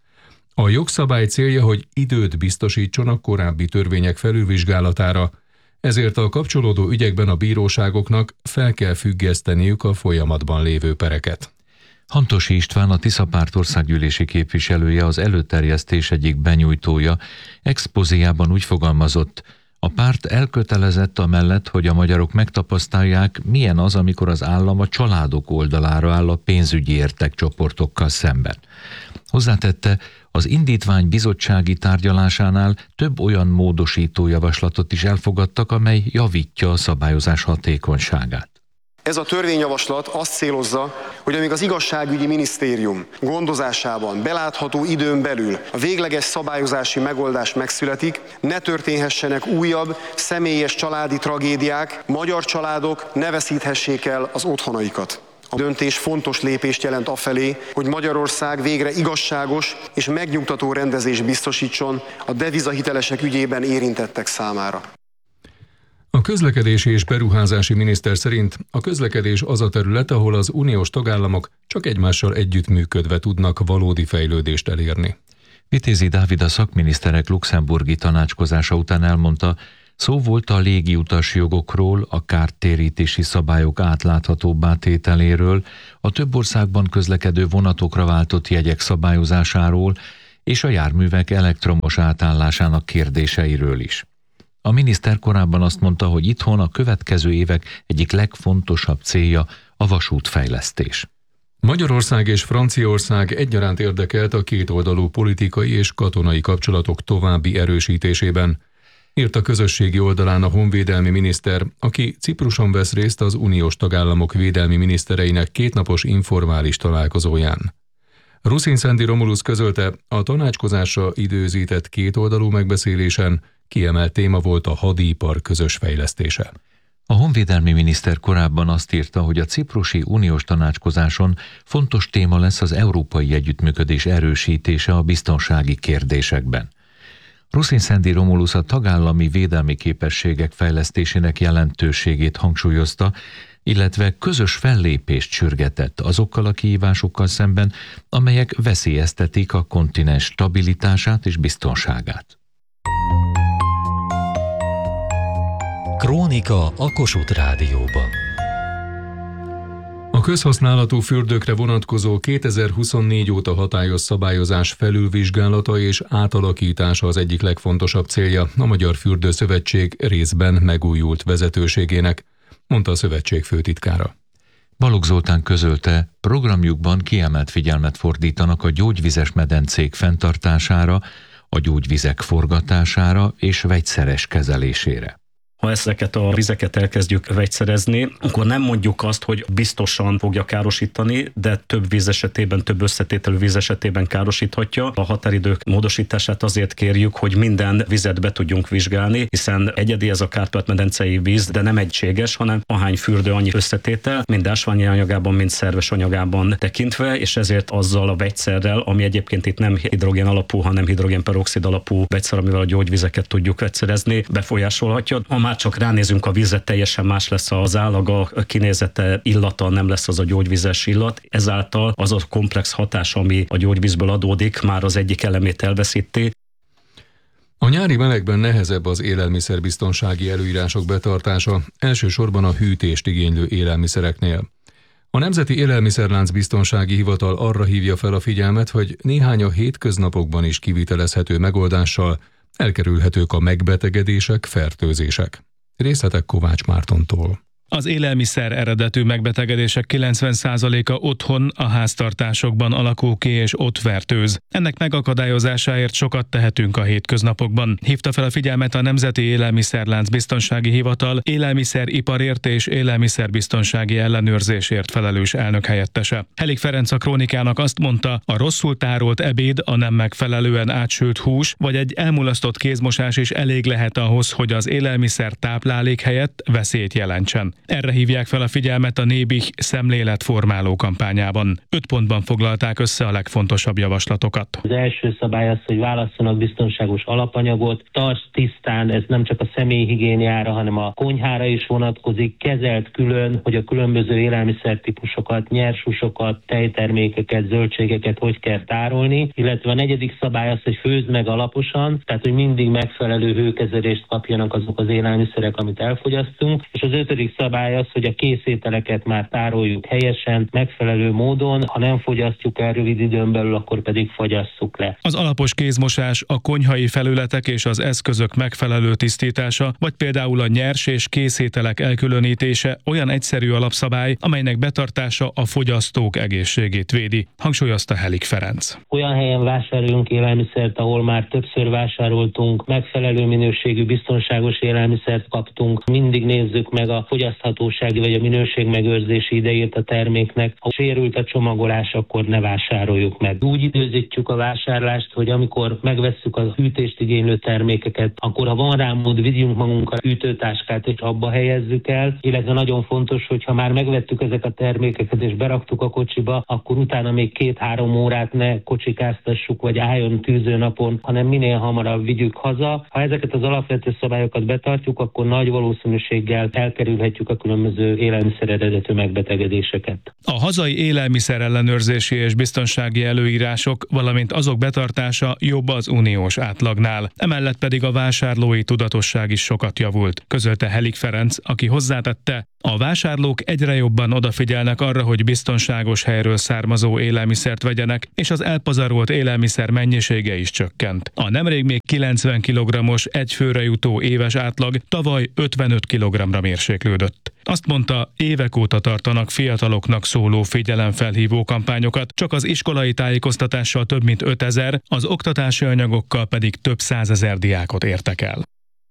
A jogszabály célja, hogy időt biztosítson a korábbi törvények felülvizsgálatára, ezért a kapcsolódó ügyekben a bíróságoknak fel kell függeszteniük a folyamatban lévő pereket. Hantosi István, a Tisza Párt országgyűlési képviselője, az előterjesztés egyik benyújtója, expozéjában úgy fogalmazott: a párt elkötelezett amellett, hogy a magyarok megtapasztalják, milyen az, amikor az állam a családok oldalára áll a pénzügyi értekcsoportokkal szemben. Hozzátette, az indítvány bizottsági tárgyalásánál több olyan módosító javaslatot is elfogadtak, amely javítja a szabályozás hatékonyságát. Ez a törvényjavaslat azt célozza, hogy amíg az igazságügyi minisztérium gondozásában belátható időn belül a végleges szabályozási megoldás megszületik, ne történhessenek újabb személyes családi tragédiák, magyar családok ne veszíthessék el az otthonaikat. A döntés fontos lépést jelent afelé, hogy Magyarország végre igazságos és megnyugtató rendezést biztosítson a devizahitelesek ügyében érintettek számára. A közlekedési és beruházási miniszter szerint a közlekedés az a terület, ahol az uniós tagállamok csak egymással együttműködve tudnak valódi fejlődést elérni. Vitézi Dávid, a szakminiszterek luxemburgi tanácskozása után elmondta, szó volt a légiutas jogokról, a kártérítési szabályok átláthatóbbá tételéről, a több országban közlekedő vonatokra váltott jegyek szabályozásáról és a járművek elektromos átállásának kérdéseiről is. A miniszter korábban azt mondta, hogy itthon a következő évek egyik legfontosabb célja a vasútfejlesztés. Magyarország és Franciaország egyaránt érdekelt a kétoldalú politikai és katonai kapcsolatok további erősítésében, írt a közösségi oldalán a honvédelmi miniszter, aki Cipruson vesz részt az uniós tagállamok védelmi minisztereinek kétnapos informális találkozóján. Ruszinszendi Romulus közölte, a tanácskozásra időzített kétoldalú megbeszélésen kiemelt téma volt a hadipar közös fejlesztése. A honvédelmi miniszter korábban azt írta, hogy a ciprusi uniós tanácskozáson fontos téma lesz az európai együttműködés erősítése a biztonsági kérdésekben. Ruszinszendi Romulus a tagállami védelmi képességek fejlesztésének jelentőségét hangsúlyozta, illetve közös fellépést sürgetett azokkal a kihívásokkal szemben, amelyek veszélyeztetik a kontinens stabilitását és biztonságát. Krónika a Kossuth Rádióban. A közhasználatú fürdőkre vonatkozó kétezer-huszonnégy óta hatályos szabályozás felülvizsgálata és átalakítása az egyik legfontosabb célja a Magyar Fürdőszövetség részben megújult vezetőségének, mondta a szövetség főtitkára. Balogh Zoltán közölte, programjukban kiemelt figyelmet fordítanak a gyógyvizes medencék fenntartására, a gyógyvizek forgatására és vegyszeres kezelésére. Ha ezeket a vizeket elkezdjük vegyszerezni, akkor nem mondjuk azt, hogy biztosan fogja károsítani, de több víz esetében, több összetételű víz esetében károsíthatja. A határidők módosítását azért kérjük, hogy minden vizet be tudjunk vizsgálni, hiszen egyedi ez a Kárpát-medencei víz, de nem egységes, hanem ahány fürdő, annyi összetétel, mind ásványi anyagában, mind szerves anyagában tekintve, és ezért azzal a vegyszerrel, ami egyébként itt nem hidrogén alapú, hanem hidrogénperoxid alapú vegyszer, amivel a gyógyvizeket tudjuk vegyszerezni, befolyásolhatja. Ha már csak ránézünk a vízre, teljesen más lesz az állaga, a kinézete, illata, nem lesz az a gyógyvizes illat. Ezáltal az a komplex hatás, ami a gyógyvízből adódik, már az egyik elemét elveszíti. A nyári melegben nehezebb az élelmiszerbiztonsági előírások betartása, elsősorban a hűtést igénylő élelmiszereknél. A Nemzeti Élelmiszerlánc Biztonsági Hivatal arra hívja fel a figyelmet, hogy néhány a hétköznapokban is kivitelezhető megoldással elkerülhetők a megbetegedések, fertőzések. Részletek Kovács Mártontól. Az élelmiszer eredetű megbetegedések kilencven százaléka otthon, a háztartásokban alakul ki és ott fertőz. Ennek megakadályozásáért sokat tehetünk a hétköznapokban. Hívta fel a figyelmet a Nemzeti Élelmiszerlánc Biztonsági Hivatal élelmiszeriparért és élelmiszerbiztonsági ellenőrzésért felelős elnökhelyettese. Helik Ferenc a Krónikának azt mondta, a rosszul tárolt ebéd, a nem megfelelően átsült hús vagy egy elmulasztott kézmosás is elég lehet ahhoz, hogy az élelmiszer táplálék helyett veszélyt jelentsen. Erre hívják fel a figyelmet a Nébih szemléletformáló kampányában. Öt pontban foglalták össze a legfontosabb javaslatokat. Az első szabály az, hogy válasszanak biztonságos alapanyagot, tarts tisztán, ez nem csak a személyhigiéniára, hanem a konyhára is vonatkozik, kezelt külön, hogy a különböző élelmiszertípusokat, nyershúsokat, tejtermékeket, zöldségeket hogy kell tárolni, illetve a negyedik szabály az, hogy főzd meg alaposan, tehát hogy mindig megfelelő hőkezelést kapjanak azok az élelmiszerek, amit elfogyasztunk, és az ötödik szabály az, hogy a készételeket már tároljuk helyesen, megfelelő módon, ha nem fogyasztjuk el rövid időn belül, akkor pedig fogyasszuk le. Az alapos kézmosás, a konyhai felületek és az eszközök megfelelő tisztítása, vagy például a nyers és készételek elkülönítése olyan egyszerű alapszabály, amelynek betartása a fogyasztók egészségét védi, hangsúlyozta Helik Ferenc. Olyan helyen vásároljunk élelmiszert, ahol már többször vásároltunk, megfelelő minőségű, biztonságos élelmiszert kaptunk. Mindig nézzük meg a fogyaszthatósági vagy a minőségmegőrzési idejét a terméknek. Ha sérült a csomagolás, akkor ne vásároljuk meg. Úgy időzítjük a vásárlást, hogy amikor megvesszük a hűtést igénylő termékeket, akkor ha van rá mód, vigyünk magunkkal hűtőtáskát és abba helyezzük el, illetve nagyon fontos, hogy ha már megvettük ezeket a termékeket és beraktuk a kocsiba, akkor utána még két-három órát ne kocsikáztassuk, vagy álljon tűzőnapon, hanem minél hamarabb vigyük haza. Ha ezeket az alapvető szabályokat betartjuk, akkor nagy valószínűséggel elkerülhetjük a különböző élelmiszer eredetű megbetegedéseket. A hazai élelmiszer ellenőrzési és biztonsági előírások, valamint azok betartása jobb az uniós átlagnál. Emellett pedig a vásárlói tudatosság is sokat javult, közölte Helik Ferenc, aki hozzátette, a vásárlók egyre jobban odafigyelnek arra, hogy biztonságos helyről származó élelmiszert vegyenek, és az elpazarolt élelmiszer mennyisége is csökkent. A nemrég még kilencven kilogrammos egy főre jutó éves átlag tavaly ötvenöt kilogramra mérséklődött. Azt mondta, évek óta tartanak fiataloknak szóló figyelemfelhívó kampányokat, csak az iskolai tájékoztatással több mint ötezer, az oktatási anyagokkal pedig több százezer diákot értek el.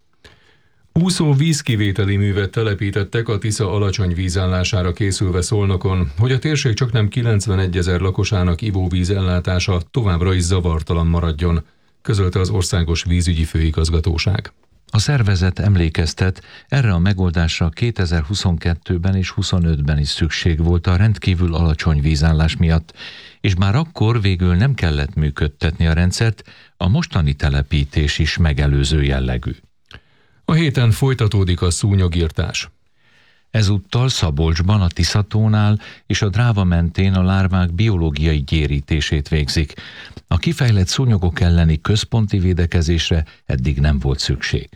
Úszó vízkivételi művet telepítettek a Tisza alacsony vízállására készülve Szolnokon, hogy a térség csaknem kilencvenegyezer lakosának ivóvíz ellátása továbbra is zavartalan maradjon, közölte az Országos Vízügyi Főigazgatóság. A szervezet emlékeztet, erre a megoldásra kétezer-huszonkettőben és huszonötben is szükség volt a rendkívül alacsony vízállás miatt, és már akkor végül nem kellett működtetni a rendszert, a mostani telepítés is megelőző jellegű. A héten folytatódik a szúnyogirtás. Ezúttal Szabolcsban, a Tiszatónál és a Dráva mentén a lárvák biológiai gyérítését végzik. A kifejlett szúnyogok elleni központi védekezésre eddig nem volt szükség.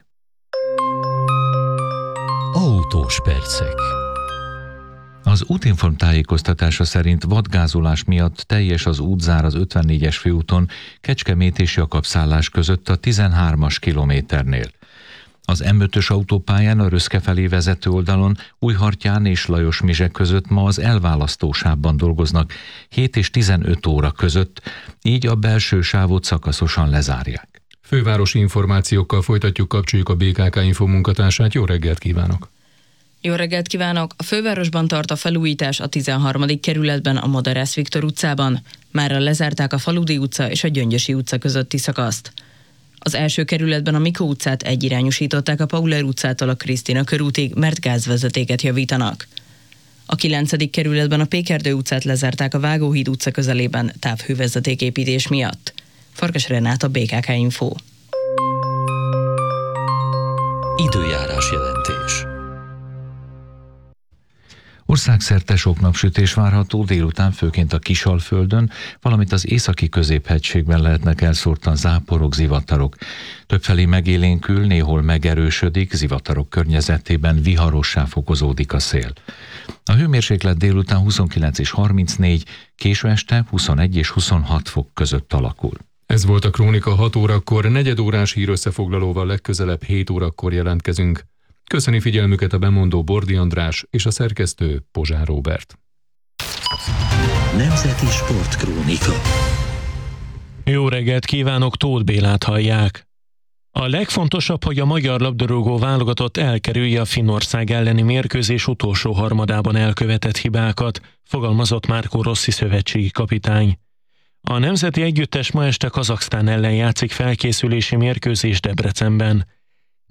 Autós percek. Az Útinform tájékoztatása szerint vadgázolás miatt teljes az útzár az ötvennégyes főúton Kecskemét és Jakabszállás között a tizenhármas kilométernél. Az em ötös autópályán a Röszke felé vezető oldalon Újhartyán és Lajos-Mizse között ma az elválasztósávban dolgoznak hét és tizenöt óra között, így a belső sávot szakaszosan lezárják. Fővárosi információkkal folytatjuk, kapcsoljuk a bé ká ká Info munkatársát. Jó reggelt kívánok! Jó reggelt kívánok! A fővárosban tart a felújítás a tizenharmadik kerületben a Madarász Viktor utcában. Mára lezárták a Faludi utca és a Gyöngyösi utca közötti szakaszt. Az első kerületben a Mikó utcát egyirányosították a Pauler utcától a Krisztina körútig, mert gázvezetéket javítanak. A kilencedik kerületben a Pékerdő utcát lezárták a Vágóhíd utca közelében távhővezetéképítés miatt. Farkas Renát, a bé ká ká Info. Időjárás jelentés. Országszerte sok napsütés várható, délután főként a Kisalföldön, valamint az északi középhegységben lehetnek elszórtan záporok, zivatarok. Többfelé megélénkül, néhol megerősödik, zivatarok környezetében viharossá fokozódik a szél. A hőmérséklet délután huszonkilenc és harmincnégy, késő este huszonegy és huszonhat fok között alakul. Ez volt a Krónika hat órakor, negyedórás hírösszefoglalóval legközelebb hét órakor jelentkezünk. Köszöni figyelmüket a bemondó Bordi András és a szerkesztő Pozsár Róbert. Nemzeti Sportkrónika. Jó reggelt kívánok, Tóth Bélát hallják. A legfontosabb, hogy a magyar labdarúgó válogatott elkerülje a Finnország elleni mérkőzés utolsó harmadában elkövetett hibákat, fogalmazott Márkó Rossi szövetségi kapitány. A nemzeti együttes ma este Kazaksztán ellen játszik felkészülési mérkőzés Debrecenben.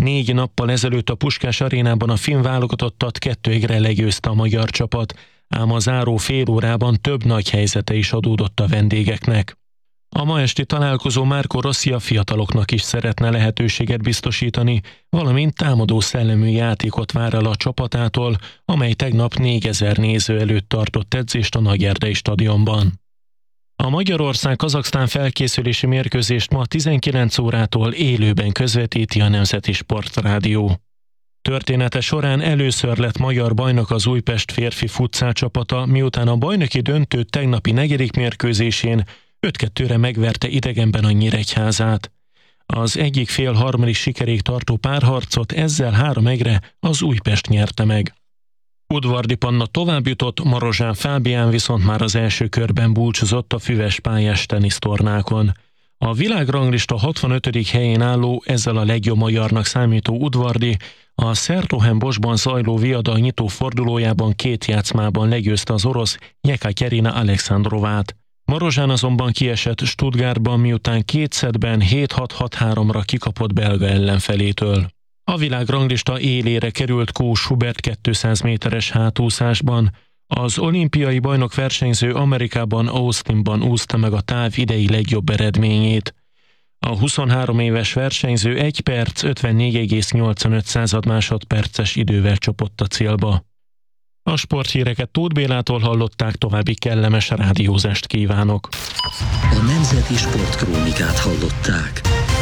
Négy nappal ezelőtt a Puskás arénában a finn válogatottat kettőre legyőzte a magyar csapat, ám a záró fél órában több nagy helyzete is adódott a vendégeknek. A ma esti találkozó Marco Rossi a fiataloknak is szeretne lehetőséget biztosítani, valamint támadó szellemű játékot vár el a csapatától, amely tegnap négyezer néző előtt tartott edzést a Nagyerdei stadionban. A Magyarország-Kazaksztán felkészülési mérkőzést ma tizenkilenc órától élőben közvetíti a Nemzeti Sportrádió. Története során először lett magyar bajnok az Újpest férfi futszál csapata, miután a bajnoki döntő tegnapi negyedik mérkőzésén öt kettőre megverte idegenben a Nyíregyházát. Az egyik fél harmadik sikerig tartó párharcot ezzel három egyre az Újpest nyerte meg. Udvardi Panna továbbjutott, Marozsán Fábián viszont már az első körben búcsúzott a füves pályás tenisztornákon. A világranglista hatvanötödik helyén álló, ezzel a legjobb magyarnak számító Udvardi a Szertohen-Bosban zajló viadal nyitó fordulójában két játszmában legyőzte az orosz Jekaterina Alexandrovát. Marozsán azonban kiesett Stuttgartban, miután két szettben hét hat hat háromra kikapott belga ellenfelétől. A világranglista élére került Kó Schubert kétszáz méteres hátúszásban. Az olimpiai bajnok versenyző Amerikában, Austinban úszta meg a táv idei legjobb eredményét. A huszonhárom éves versenyző egy perc ötvennégy egész nyolcvanöt másodperces idővel csapott a célba. A sporthíreket Tóth Bélától hallották, további kellemes rádiózást kívánok. A Nemzeti Sportkrónikát hallották.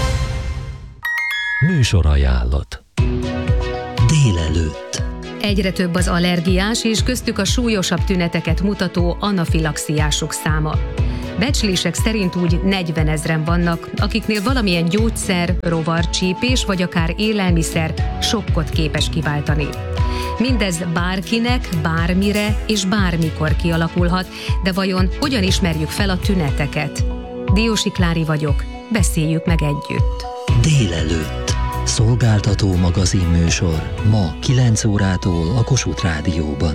Műsorajánlat. Délelőtt. Egyre több az allergiás és köztük a súlyosabb tüneteket mutató anafilaxiások száma. Becslések szerint úgy negyvenezren vannak, akiknél valamilyen gyógyszer, rovarcsípés vagy akár élelmiszer sokkot képes kiváltani. Mindez bárkinek, bármire és bármikor kialakulhat, de vajon hogyan ismerjük fel a tüneteket? Diósi Klári vagyok, beszéljük meg együtt. Délelőtt. Szolgáltató magazinműsor ma kilenc órától a Kossuth Rádióban.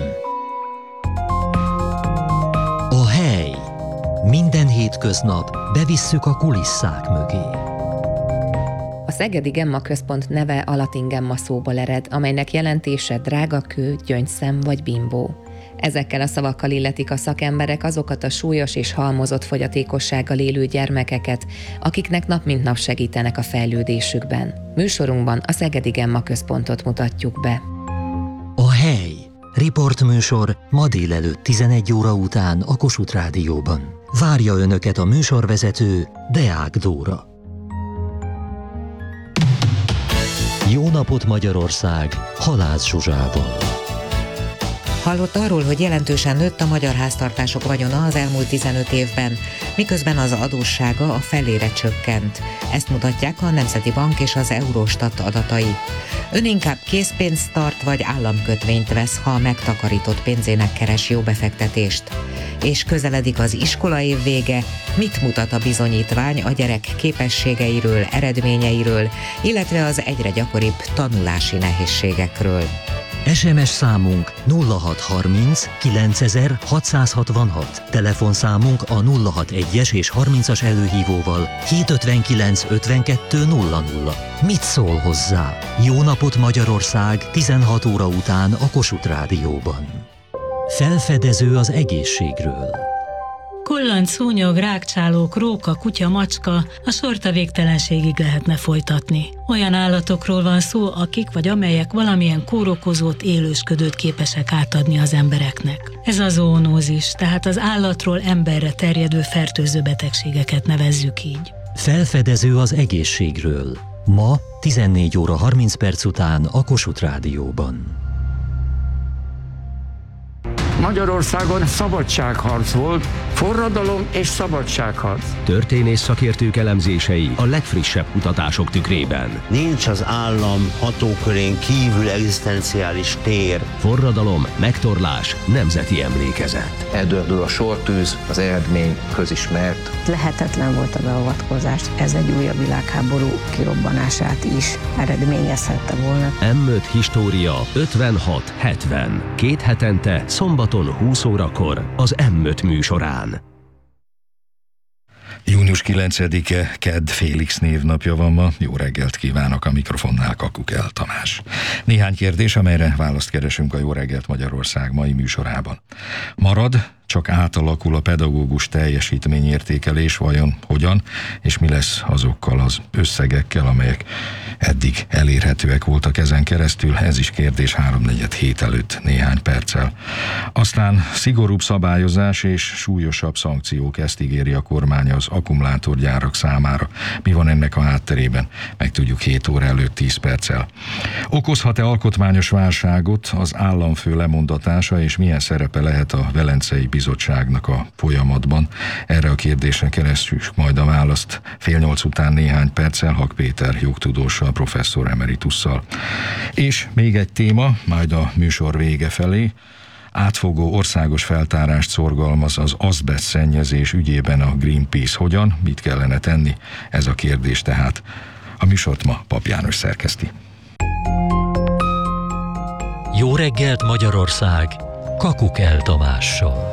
A hely. Minden hétköznap bevisszük a kulisszák mögé. A Szegedi Gemma Központ neve a latin gemma szóból ered, amelynek jelentése drágakő, gyöngyszem vagy bimbó. Ezekkel a szavakkal illetik a szakemberek azokat a súlyos és halmozott fogyatékossággal élő gyermekeket, akiknek nap mint nap segítenek a fejlődésükben. Műsorunkban a Szegedi Gemma Központot mutatjuk be. A hely. Riportműsor ma délelőtt tizenegy óra után a Kossuth Rádióban. Várja Önöket a műsorvezető, Deák Dóra. Jó napot Magyarország, Halász Zsuzsával. Hallott arról, hogy jelentősen nőtt a magyar háztartások vagyona az elmúlt tizenöt évben, miközben az adóssága a felére csökkent. Ezt mutatják a Nemzeti Bank és az Eurostat adatai. Ön inkább készpénzt tart vagy államkötvényt vesz, ha a megtakarított pénzének keres jó befektetést. És közeledik az iskolaév vége, mit mutat a bizonyítvány a gyerek képességeiről, eredményeiről, illetve az egyre gyakoribb tanulási nehézségekről. es em es számunk nulla hat harminc kilencezer hatszázhatvanhat, telefonszámunk a nulla hat egyes és harmincas előhívóval hétszázötvenkilenc ötvenkettő nulla nulla. Mit szól hozzá? Jó napot Magyarország tizenhat óra után a Kossuth Rádióban. Felfedező az egészségről. Kullanc, szúnyog, rákcsálók, róka, kutya, macska, a sort a végtelenségig lehetne folytatni. Olyan állatokról van szó, akik vagy amelyek valamilyen kórokozót, élősködőt képesek átadni az embereknek. Ez a zoonózis, tehát az állatról emberre terjedő fertőző betegségeket nevezzük így. Felfedező az egészségről. Ma tizennégy óra harminc perc után a Kossuth Rádióban. Magyarországon szabadságharc volt, forradalom és szabadságharc. Történész szakértők elemzései a legfrissebb kutatások tükrében. Nincs az állam hatókörén kívül egzisztenciális tér. Forradalom, megtorlás, nemzeti emlékezet. Eldördül a sortűz, az eredmény közismert. Lehetetlen volt a beavatkozás, ez egy újabb világháború kirobbanását is eredményezhette volna. em öt História ötvenhat hetven. Két hetente szombaton húsz órakor az em öt műsorán. június kilencedike, kedd, Félix névnapja van ma. Jó reggelt kívánok, a mikrofonnál Kakukel Tamás. Néhány kérdés, amelyre választ keresünk a Jó reggelt Magyarország mai műsorában. Marad, csak átalakul a pedagógus teljesítményértékelés, vajon hogyan, és mi lesz azokkal az összegekkel, amelyek eddig elérhetőek voltak ezen keresztül? Ez is kérdés háromnegyed hét előtt néhány perccel. Aztán szigorúbb szabályozás és súlyosabb szankciók, ezt ígéri a kormány az akkumulátorgyárak számára. Mi van ennek a hátterében? Megtudjuk hét óra előtt tíz perccel. Okozhat-e alkotmányos válságot az államfő lemondatása, és milyen szerepe lehet a Velencei Bizottságnak a folyamatban? Erre a kérdésre keressük majd a választ fél nyolc után néhány perccel Hak Péter jogtudóssal, professzor emeritusszal. És még egy téma, majd a műsor vége felé. Átfogó országos feltárást szorgalmaz az azbest szennyezés ügyében a Greenpeace. Hogyan? Mit kellene tenni? Ez a kérdés tehát. A műsort ma Pap János szerkeszti. Jó reggelt Magyarország! Kakukel Tamással.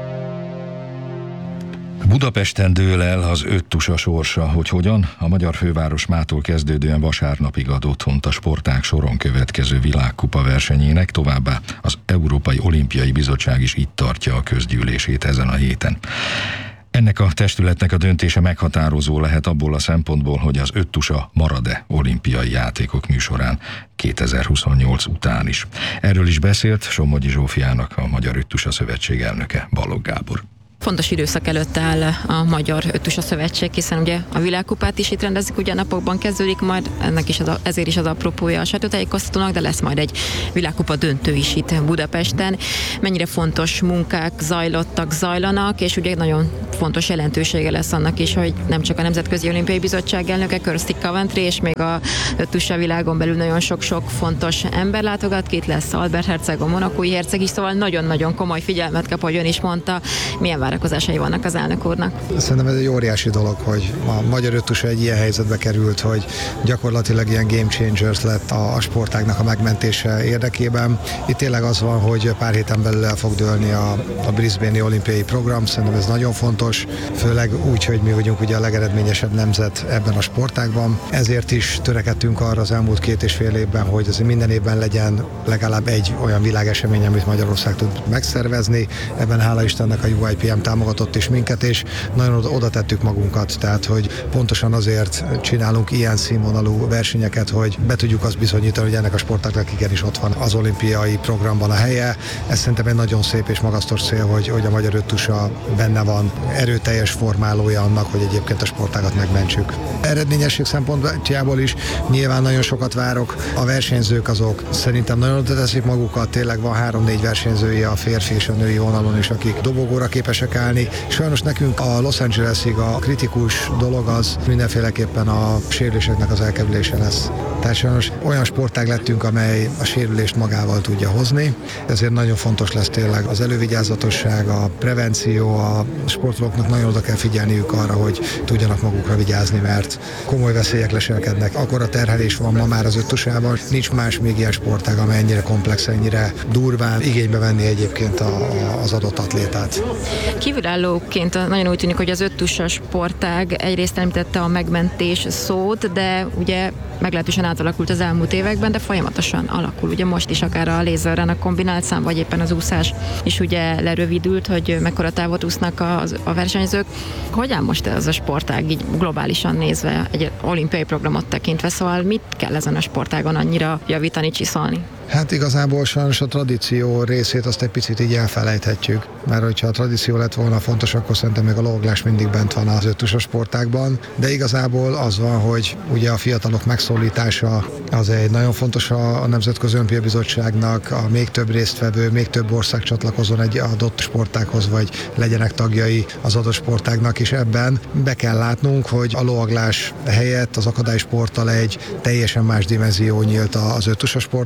Budapesten dől el az öt tusa sorsa, hogy hogyan? A magyar főváros mától kezdődően vasárnapig ad otthont a sportág soron következő világkupa versenyének, továbbá az Európai Olimpiai Bizottság is itt tartja a közgyűlését ezen a héten. Ennek a testületnek a döntése meghatározó lehet abból a szempontból, hogy az öt tusa marad-e olimpiai játékok műsorán kétezer-huszonnyolc után is. Erről is beszélt Somogyi Zsófiának a Magyar Öt Tusa Szövetség elnöke, Balogh Gábor. Fontos időszak előtt áll a Magyar Öt Tusa Szövetség, hiszen ugye a világkupát is itt rendezik, ugye a napokban kezdődik majd, ennek is az a, ezért is az apropója a sajtótájékoztatónak, de lesz majd egy világkupa döntő is itt Budapesten. Mennyire fontos munkák zajlottak, zajlanak, és ugye nagyon fontos jelentősége lesz annak is, hogy nem csak a Nemzetközi Olimpiai Bizottság elnöke, Kirsty Coventry, és még a öt tusa világon belül nagyon sok-sok fontos ember látogat ki, itt lesz Albert herceg, a monacói herceg is, szóval nagyon-nagyon komoly figyelmet kap, ahogy ön is mondta, milyen várakozásai vannak az elnök úrnak. Szerintem ez egy óriási dolog, hogy a Magyar Öt Tusa egy ilyen helyzetbe került, hogy gyakorlatilag ilyen game changers lett a, a sportágnak a megmentése érdekében. Itt tényleg az van, hogy pár héten belül el fog dőlni a, a Brisbane-i olimpiai program, szerintem ez nagyon fontos, főleg úgy, hogy mi vagyunk ugye a legeredményesebb nemzet ebben a sportágban. Ezért is törekedtünk arra az elmúlt két és fél évben, hogy azért minden évben legyen legalább egy olyan világesemény, amit Magyarország tud megszervezni. Ebben hála Istennek a U I P M támogatott is minket, és nagyon oda tettük magunkat, tehát hogy pontosan azért csinálunk ilyen színvonalú versenyeket, hogy be tudjuk azt bizonyítani, hogy ennek a sportágnak igenis ott van az olimpiai programban a helye. Ez szerintem egy nagyon szép és magasztos cél, hogy, hogy a Magyar Öt Tusa benne van, erőteljes formálója annak, hogy egyébként a sportágat megmentsük. Eredményesség szempontjából is nyilván nagyon sokat várok. A versenyzők azok szerintem nagyon oda teszik magukat, tényleg van három-négy versenyzője a férfi és a női vonalon is, akik dobogóra képesek állni. Sajnos nekünk a Los Angelesig a kritikus dolog az mindenféleképpen a sérüléseknek az elkerülése lesz. Tehát sajnos olyan sportág lettünk, amely a sérülést magával tudja hozni, ezért nagyon fontos lesz tényleg az elővigyázatosság, a prevenció, a sportolóknak nagyon oda kell figyelniük arra, hogy tudjanak magukra vigyázni, mert komoly veszélyek leselkednek. Akkora terhelés van ma már az öt tusában, nincs más még ilyen sportág, amely ennyire komplex, ennyire durván igénybe venni egyébként a, a, az adott atlétát. Kívülállóként nagyon úgy tűnik, hogy az öt tusa sportág egyrészt említette a megmentés szót, de ugye meglehetősen átalakult az elmúlt években, de folyamatosan alakul. Ugye most is akár a lézerren a kombinált szám, vagy éppen az úszás is ugye lerövidült, hogy mekkora távot úsznak a, a versenyzők. Hogyan most ez a sportág így globálisan nézve, egy olimpiai programot tekintve, szóval mit kell ezen a sportágon annyira javítani, csiszolni? Hát igazából sajnos a tradíció részét azt egy picit így elfelejthetjük, mert hogyha a tradíció lett volna fontos, akkor szerintem még a lovaglás mindig bent van az öt tusa sportágban, de igazából az van, hogy ugye a fiatalok megszólítása az egy nagyon fontos a, a Nemzetközi Olimpiai Bizottságnak, a még több résztvevő, még több ország csatlakozzon egy adott sportághoz, vagy legyenek tagjai az adott sportágnak, és ebben be kell látnunk, hogy a lovaglás helyett az akadálysporttal egy teljesen más dimenzió nyílt az öt tusa sportnak. Látszik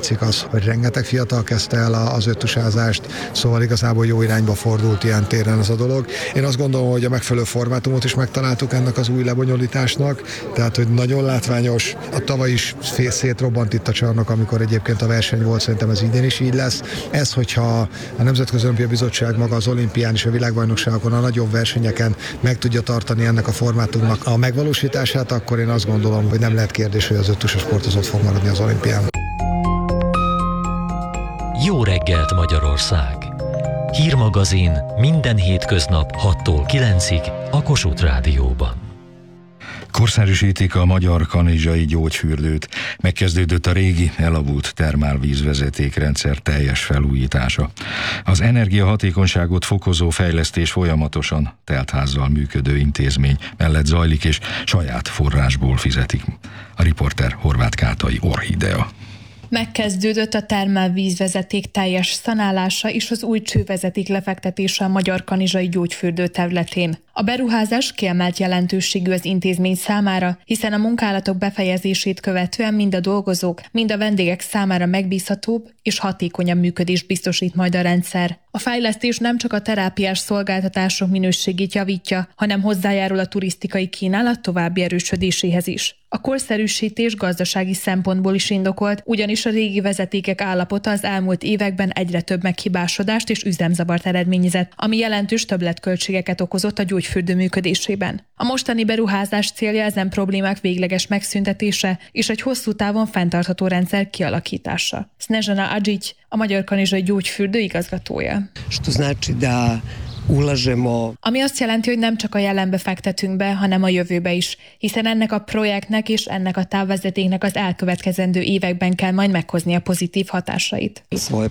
látszik az, hogy rengeteg fiatal kezdte el az öttusázást, szóval igazából jó irányba fordult ilyen téren ez a dolog. Én azt gondolom, hogy a megfelelő formátumot is megtaláltuk ennek az új lebonyolításnak, tehát hogy nagyon látványos. A tavaly is szétrobbant itt a csarnok, amikor egyébként a verseny volt, szerintem ez idén is így lesz. Ez, hogyha a Nemzetközi Olimpiai Bizottság maga az olimpián és a világbajnokságokon, a nagyobb versenyeken meg tudja tartani ennek a formátumnak a megvalósítását, akkor én azt gondolom, hogy nem lehet kérdés, hogy az öttusos sportozót fog maradni az olimpián. Jó reggelt Magyarország! Hírmagazin minden hétköznap hattól kilencig a Kossuth Rádióban. Korszerűsítik a magyar kanizsai gyógyfürdőt. Megkezdődött a régi, elavult termálvízvezetékrendszer teljes felújítása. Az energiahatékonyságot fokozó fejlesztés folyamatosan teltházzal működő intézmény mellett zajlik, és saját forrásból fizetik. A riporter Horváth Kátai Orhidea. Megkezdődött a termálvízvezeték teljes szanálása és az új csővezeték lefektetése a magyar kanizsai gyógyfürdő területén. A beruházás kiemelt jelentőségű az intézmény számára, hiszen a munkálatok befejezését követően mind a dolgozók, mind a vendégek számára megbízhatóbb és hatékonyabb működést biztosít majd a rendszer. A fejlesztés nem csak a terápiás szolgáltatások minőségét javítja, hanem hozzájárul a turisztikai kínálat további erősödéséhez is. A korszerűsítés gazdasági szempontból is indokolt, ugyanis a régi vezetékek állapota az elmúlt években egyre több meghibásodást és üzemzavart eredményezett, ami jelentős többletköltségeket okozott a gyógyfürdő működésében. A mostani beruházás célja ezen problémák végleges megszüntetése és egy hosszú távon fenntartható rendszer kialakítása. Snežana Adžić, a Magyar Kanizsai Gyógyfürdő igazgatója. Ami azt jelenti, hogy nem csak a jelenbe fektetünk be, hanem a jövőbe is, hiszen ennek a projektnek és ennek a távvezetéknek az elkövetkezendő években kell majd meghozni a pozitív hatásait.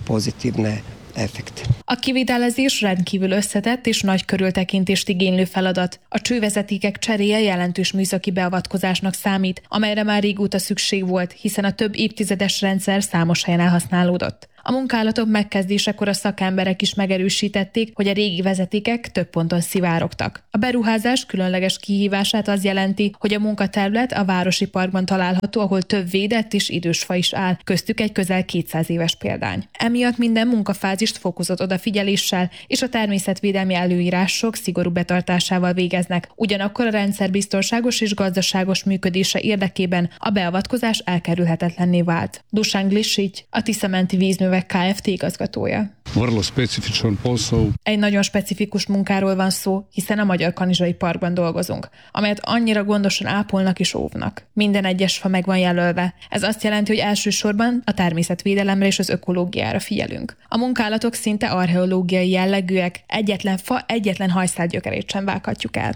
A kivitelezés rendkívül összetett és nagy körültekintést igénylő feladat. A csővezetékek cseréje jelentős műszaki beavatkozásnak számít, amelyre már régóta szükség volt, hiszen a több évtizedes rendszer számos helyen elhasználódott. A munkálatok megkezdésekor a szakemberek is megerősítették, hogy a régi vezetékek több ponton szivárogtak. A beruházás különleges kihívását az jelenti, hogy a munkaterület a városi parkban található, ahol több védett és idős fa is áll, köztük egy közel kétszáz éves példány. Emiatt minden munkafázist fokozott odafigyeléssel és a természetvédelmi előírások szigorú betartásával végeznek. Ugyanakkor a rendszer biztonságos és gazdaságos működése érdekében a beavatkozás elkerülhetetlenné vált. Dušan Glišić, a Tiszamenti Vízművek Kft. Igazgatója. Egy nagyon specifikus munkáról van szó, hiszen a Magyar Kanizsai Parkban dolgozunk, amelyet annyira gondosan ápolnak és óvnak. Minden egyes fa meg van jelölve. Ez azt jelenti, hogy elsősorban a természetvédelemre és az ökológiára figyelünk. A munkálatok szinte archeológiai jellegűek, egyetlen fa, egyetlen hajszál gyökerét sem vághatjuk el.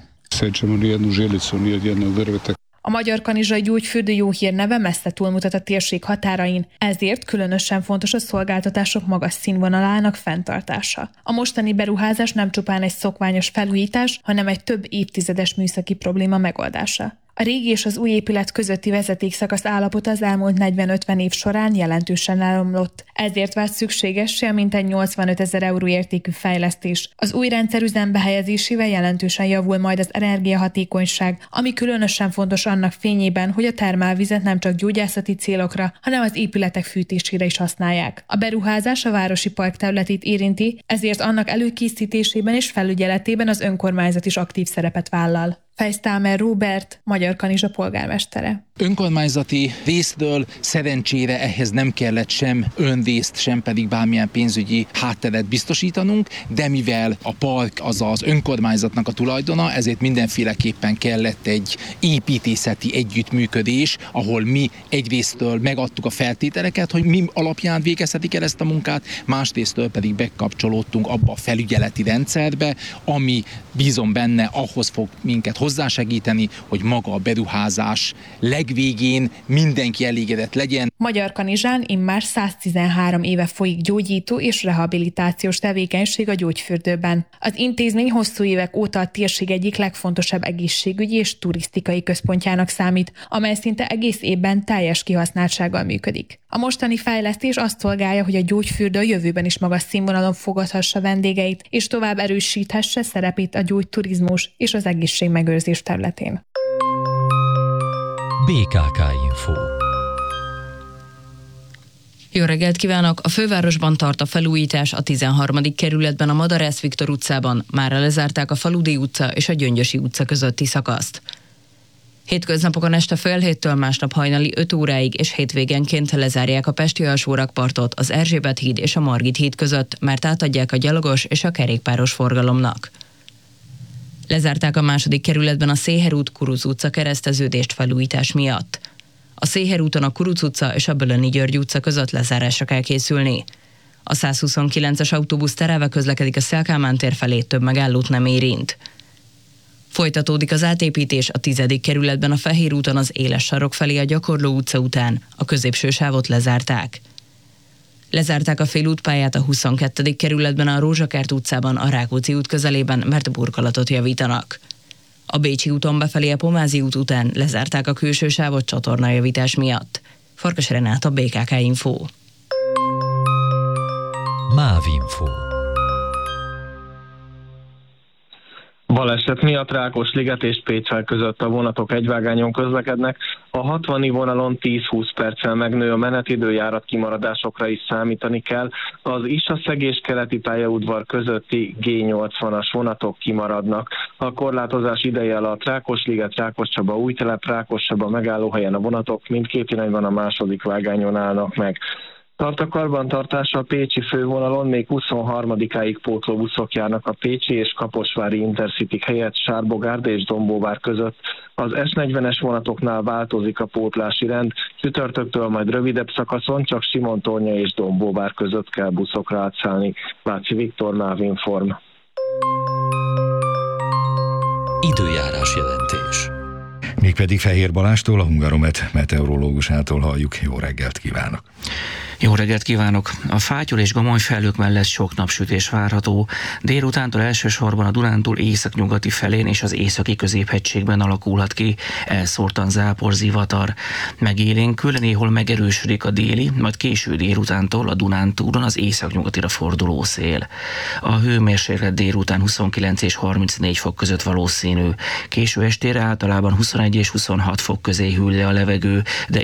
A Magyar Kanizsai Gyógyfürdő jó hírneve messze túlmutat a térség határain, ezért különösen fontos a szolgáltatások magas színvonalának fenntartása. A mostani beruházás nem csupán egy szokványos felújítás, hanem egy több évtizedes műszaki probléma megoldása. A régi és az új épület közötti vezetékszakasz állapota az elmúlt negyven-ötven év során jelentősen elromlott. Ezért vált szükségessé a mintegy nyolcvanöt ezer euró értékű fejlesztés. Az új rendszer üzembe helyezésével jelentősen javul majd az energiahatékonyság, ami különösen fontos annak fényében, hogy a termálvizet nem csak gyógyászati célokra, hanem az épületek fűtésére is használják. A beruházás a városi park területét érinti, ezért annak előkészítésében és felügyeletében az önkormányzat is aktív szerepet vállal. Fejsztámer Róbert, Magyar Kanizsa polgármestere. Önkormányzati részről szerencsére ehhez nem kellett sem önrészt, sem pedig bármilyen pénzügyi hátteret biztosítanunk, de mivel a park az az önkormányzatnak a tulajdona, ezért mindenféleképpen kellett egy építészeti együttműködés, ahol mi egyrésztől megadtuk a feltételeket, hogy mi alapján végezhetik el ezt a munkát, másrésztől pedig bekapcsolódtunk abba a felügyeleti rendszerbe, ami bízom benne ahhoz fog minket hozzásegíteni, hogy maga a beruházás legvégén mindenki elégedett legyen. Magyar Kanizsán immár száztizenhárom éve folyik gyógyító és rehabilitációs tevékenység a gyógyfürdőben. Az intézmény hosszú évek óta a térség egyik legfontosabb egészségügyi és turisztikai központjának számít, amely szinte egész évben teljes kihasználtsággal működik. A mostani fejlesztés azt szolgálja, hogy a gyógyfürdő a jövőben is magas színvonalon fogadhassa vendégeit, és tovább erősíthesse szerepét a gyógyturizmus és az egészségmegőrzés területén. bé ká ká Info. Jó reggelt kívánok! A fővárosban tart a felújítás, a tizenharmadik kerületben a Madarász Viktor utcában mára lezárták a Faludi utca és a Gyöngyösi utca közötti szakaszt. Hétköznapokon este fél héttől másnap hajnali öt óráig és hétvégenként lezárják a Pesti alsórakpartot az Erzsébet híd és a Margit híd között, mert átadják a gyalogos és a kerékpáros forgalomnak. Lezárták a második kerületben a Széher út Kuruc utca kereszteződést felújítás miatt. A Széher úton a Kuruc utca és a Bölöni György utca között lezárásra kell készülni. A százhuszonkilences autóbusz terelve közlekedik a Széll-Kálmán tér felé, több megállót nem érint. Folytatódik az átépítés a tizedik kerületben a Fehér úton az Éles sarok felé a Gyakorló utca után, a középső sávot lezárták. Lezárták a félútpályát a huszonkettedik kerületben a Rózsakert utcában a Rákóczi út közelében, mert burkolatot javítanak. A Bécsi úton befelé a Pomázi út után lezárták a külső sávot csatornajavítás miatt. Farkas Renáta, bé ká ká Info. Mávinfo. Baleset miatt Rákosliget és Pécsel között a vonatok egyvágányon közlekednek, a hatvani vonalon tíz-húsz perccel megnő a menetidő, járat kimaradásokra is számítani kell. Az Issa-Szeg és keleti pályaudvar közötti gé nyolcvanas vonatok kimaradnak. A korlátozás ideje alatt Rákosliget, Rákoscsaba, Újtelep, Rákoscsaba megállóhelyen a vonatok mindkét irányban a második vágányon állnak meg. Tart a karbantartásra a pécsi fővonalon, még huszonharmadikáig pótlóbuszok járnak a pécsi és kaposvári Intercity helyett Sárbogárd és Dombóvár között. Az es negyvenes vonatoknál változik a pótlási rend, csütörtöktől majd rövidebb szakaszon csak Simontornya és Dombóvár között kell buszokra átszállni. Váci Viktor, Mávinform. Időjárás jelentés. Mégpedig Fehér Balástól, a Hungaromet meteorológusától halljuk. Jó reggelt kívánok! Jó reggelt kívánok! A fátyol és gomoly felhők mellett sok napsütés várható. Délutántól elsősorban a Dunántúl északnyugati felén és az északi középhegységben alakulhat ki elszórtan zápor, zivatar. Megélénkül, néhol megerősödik a déli, majd késő délutántól a Dunántúlon az északnyugatira forduló szél. A hőmérséklet délután huszonkilenc és harmincnégy fok között valószínű. Késő estére általában huszonegy és huszonhat fok közé hűl le a levegő, de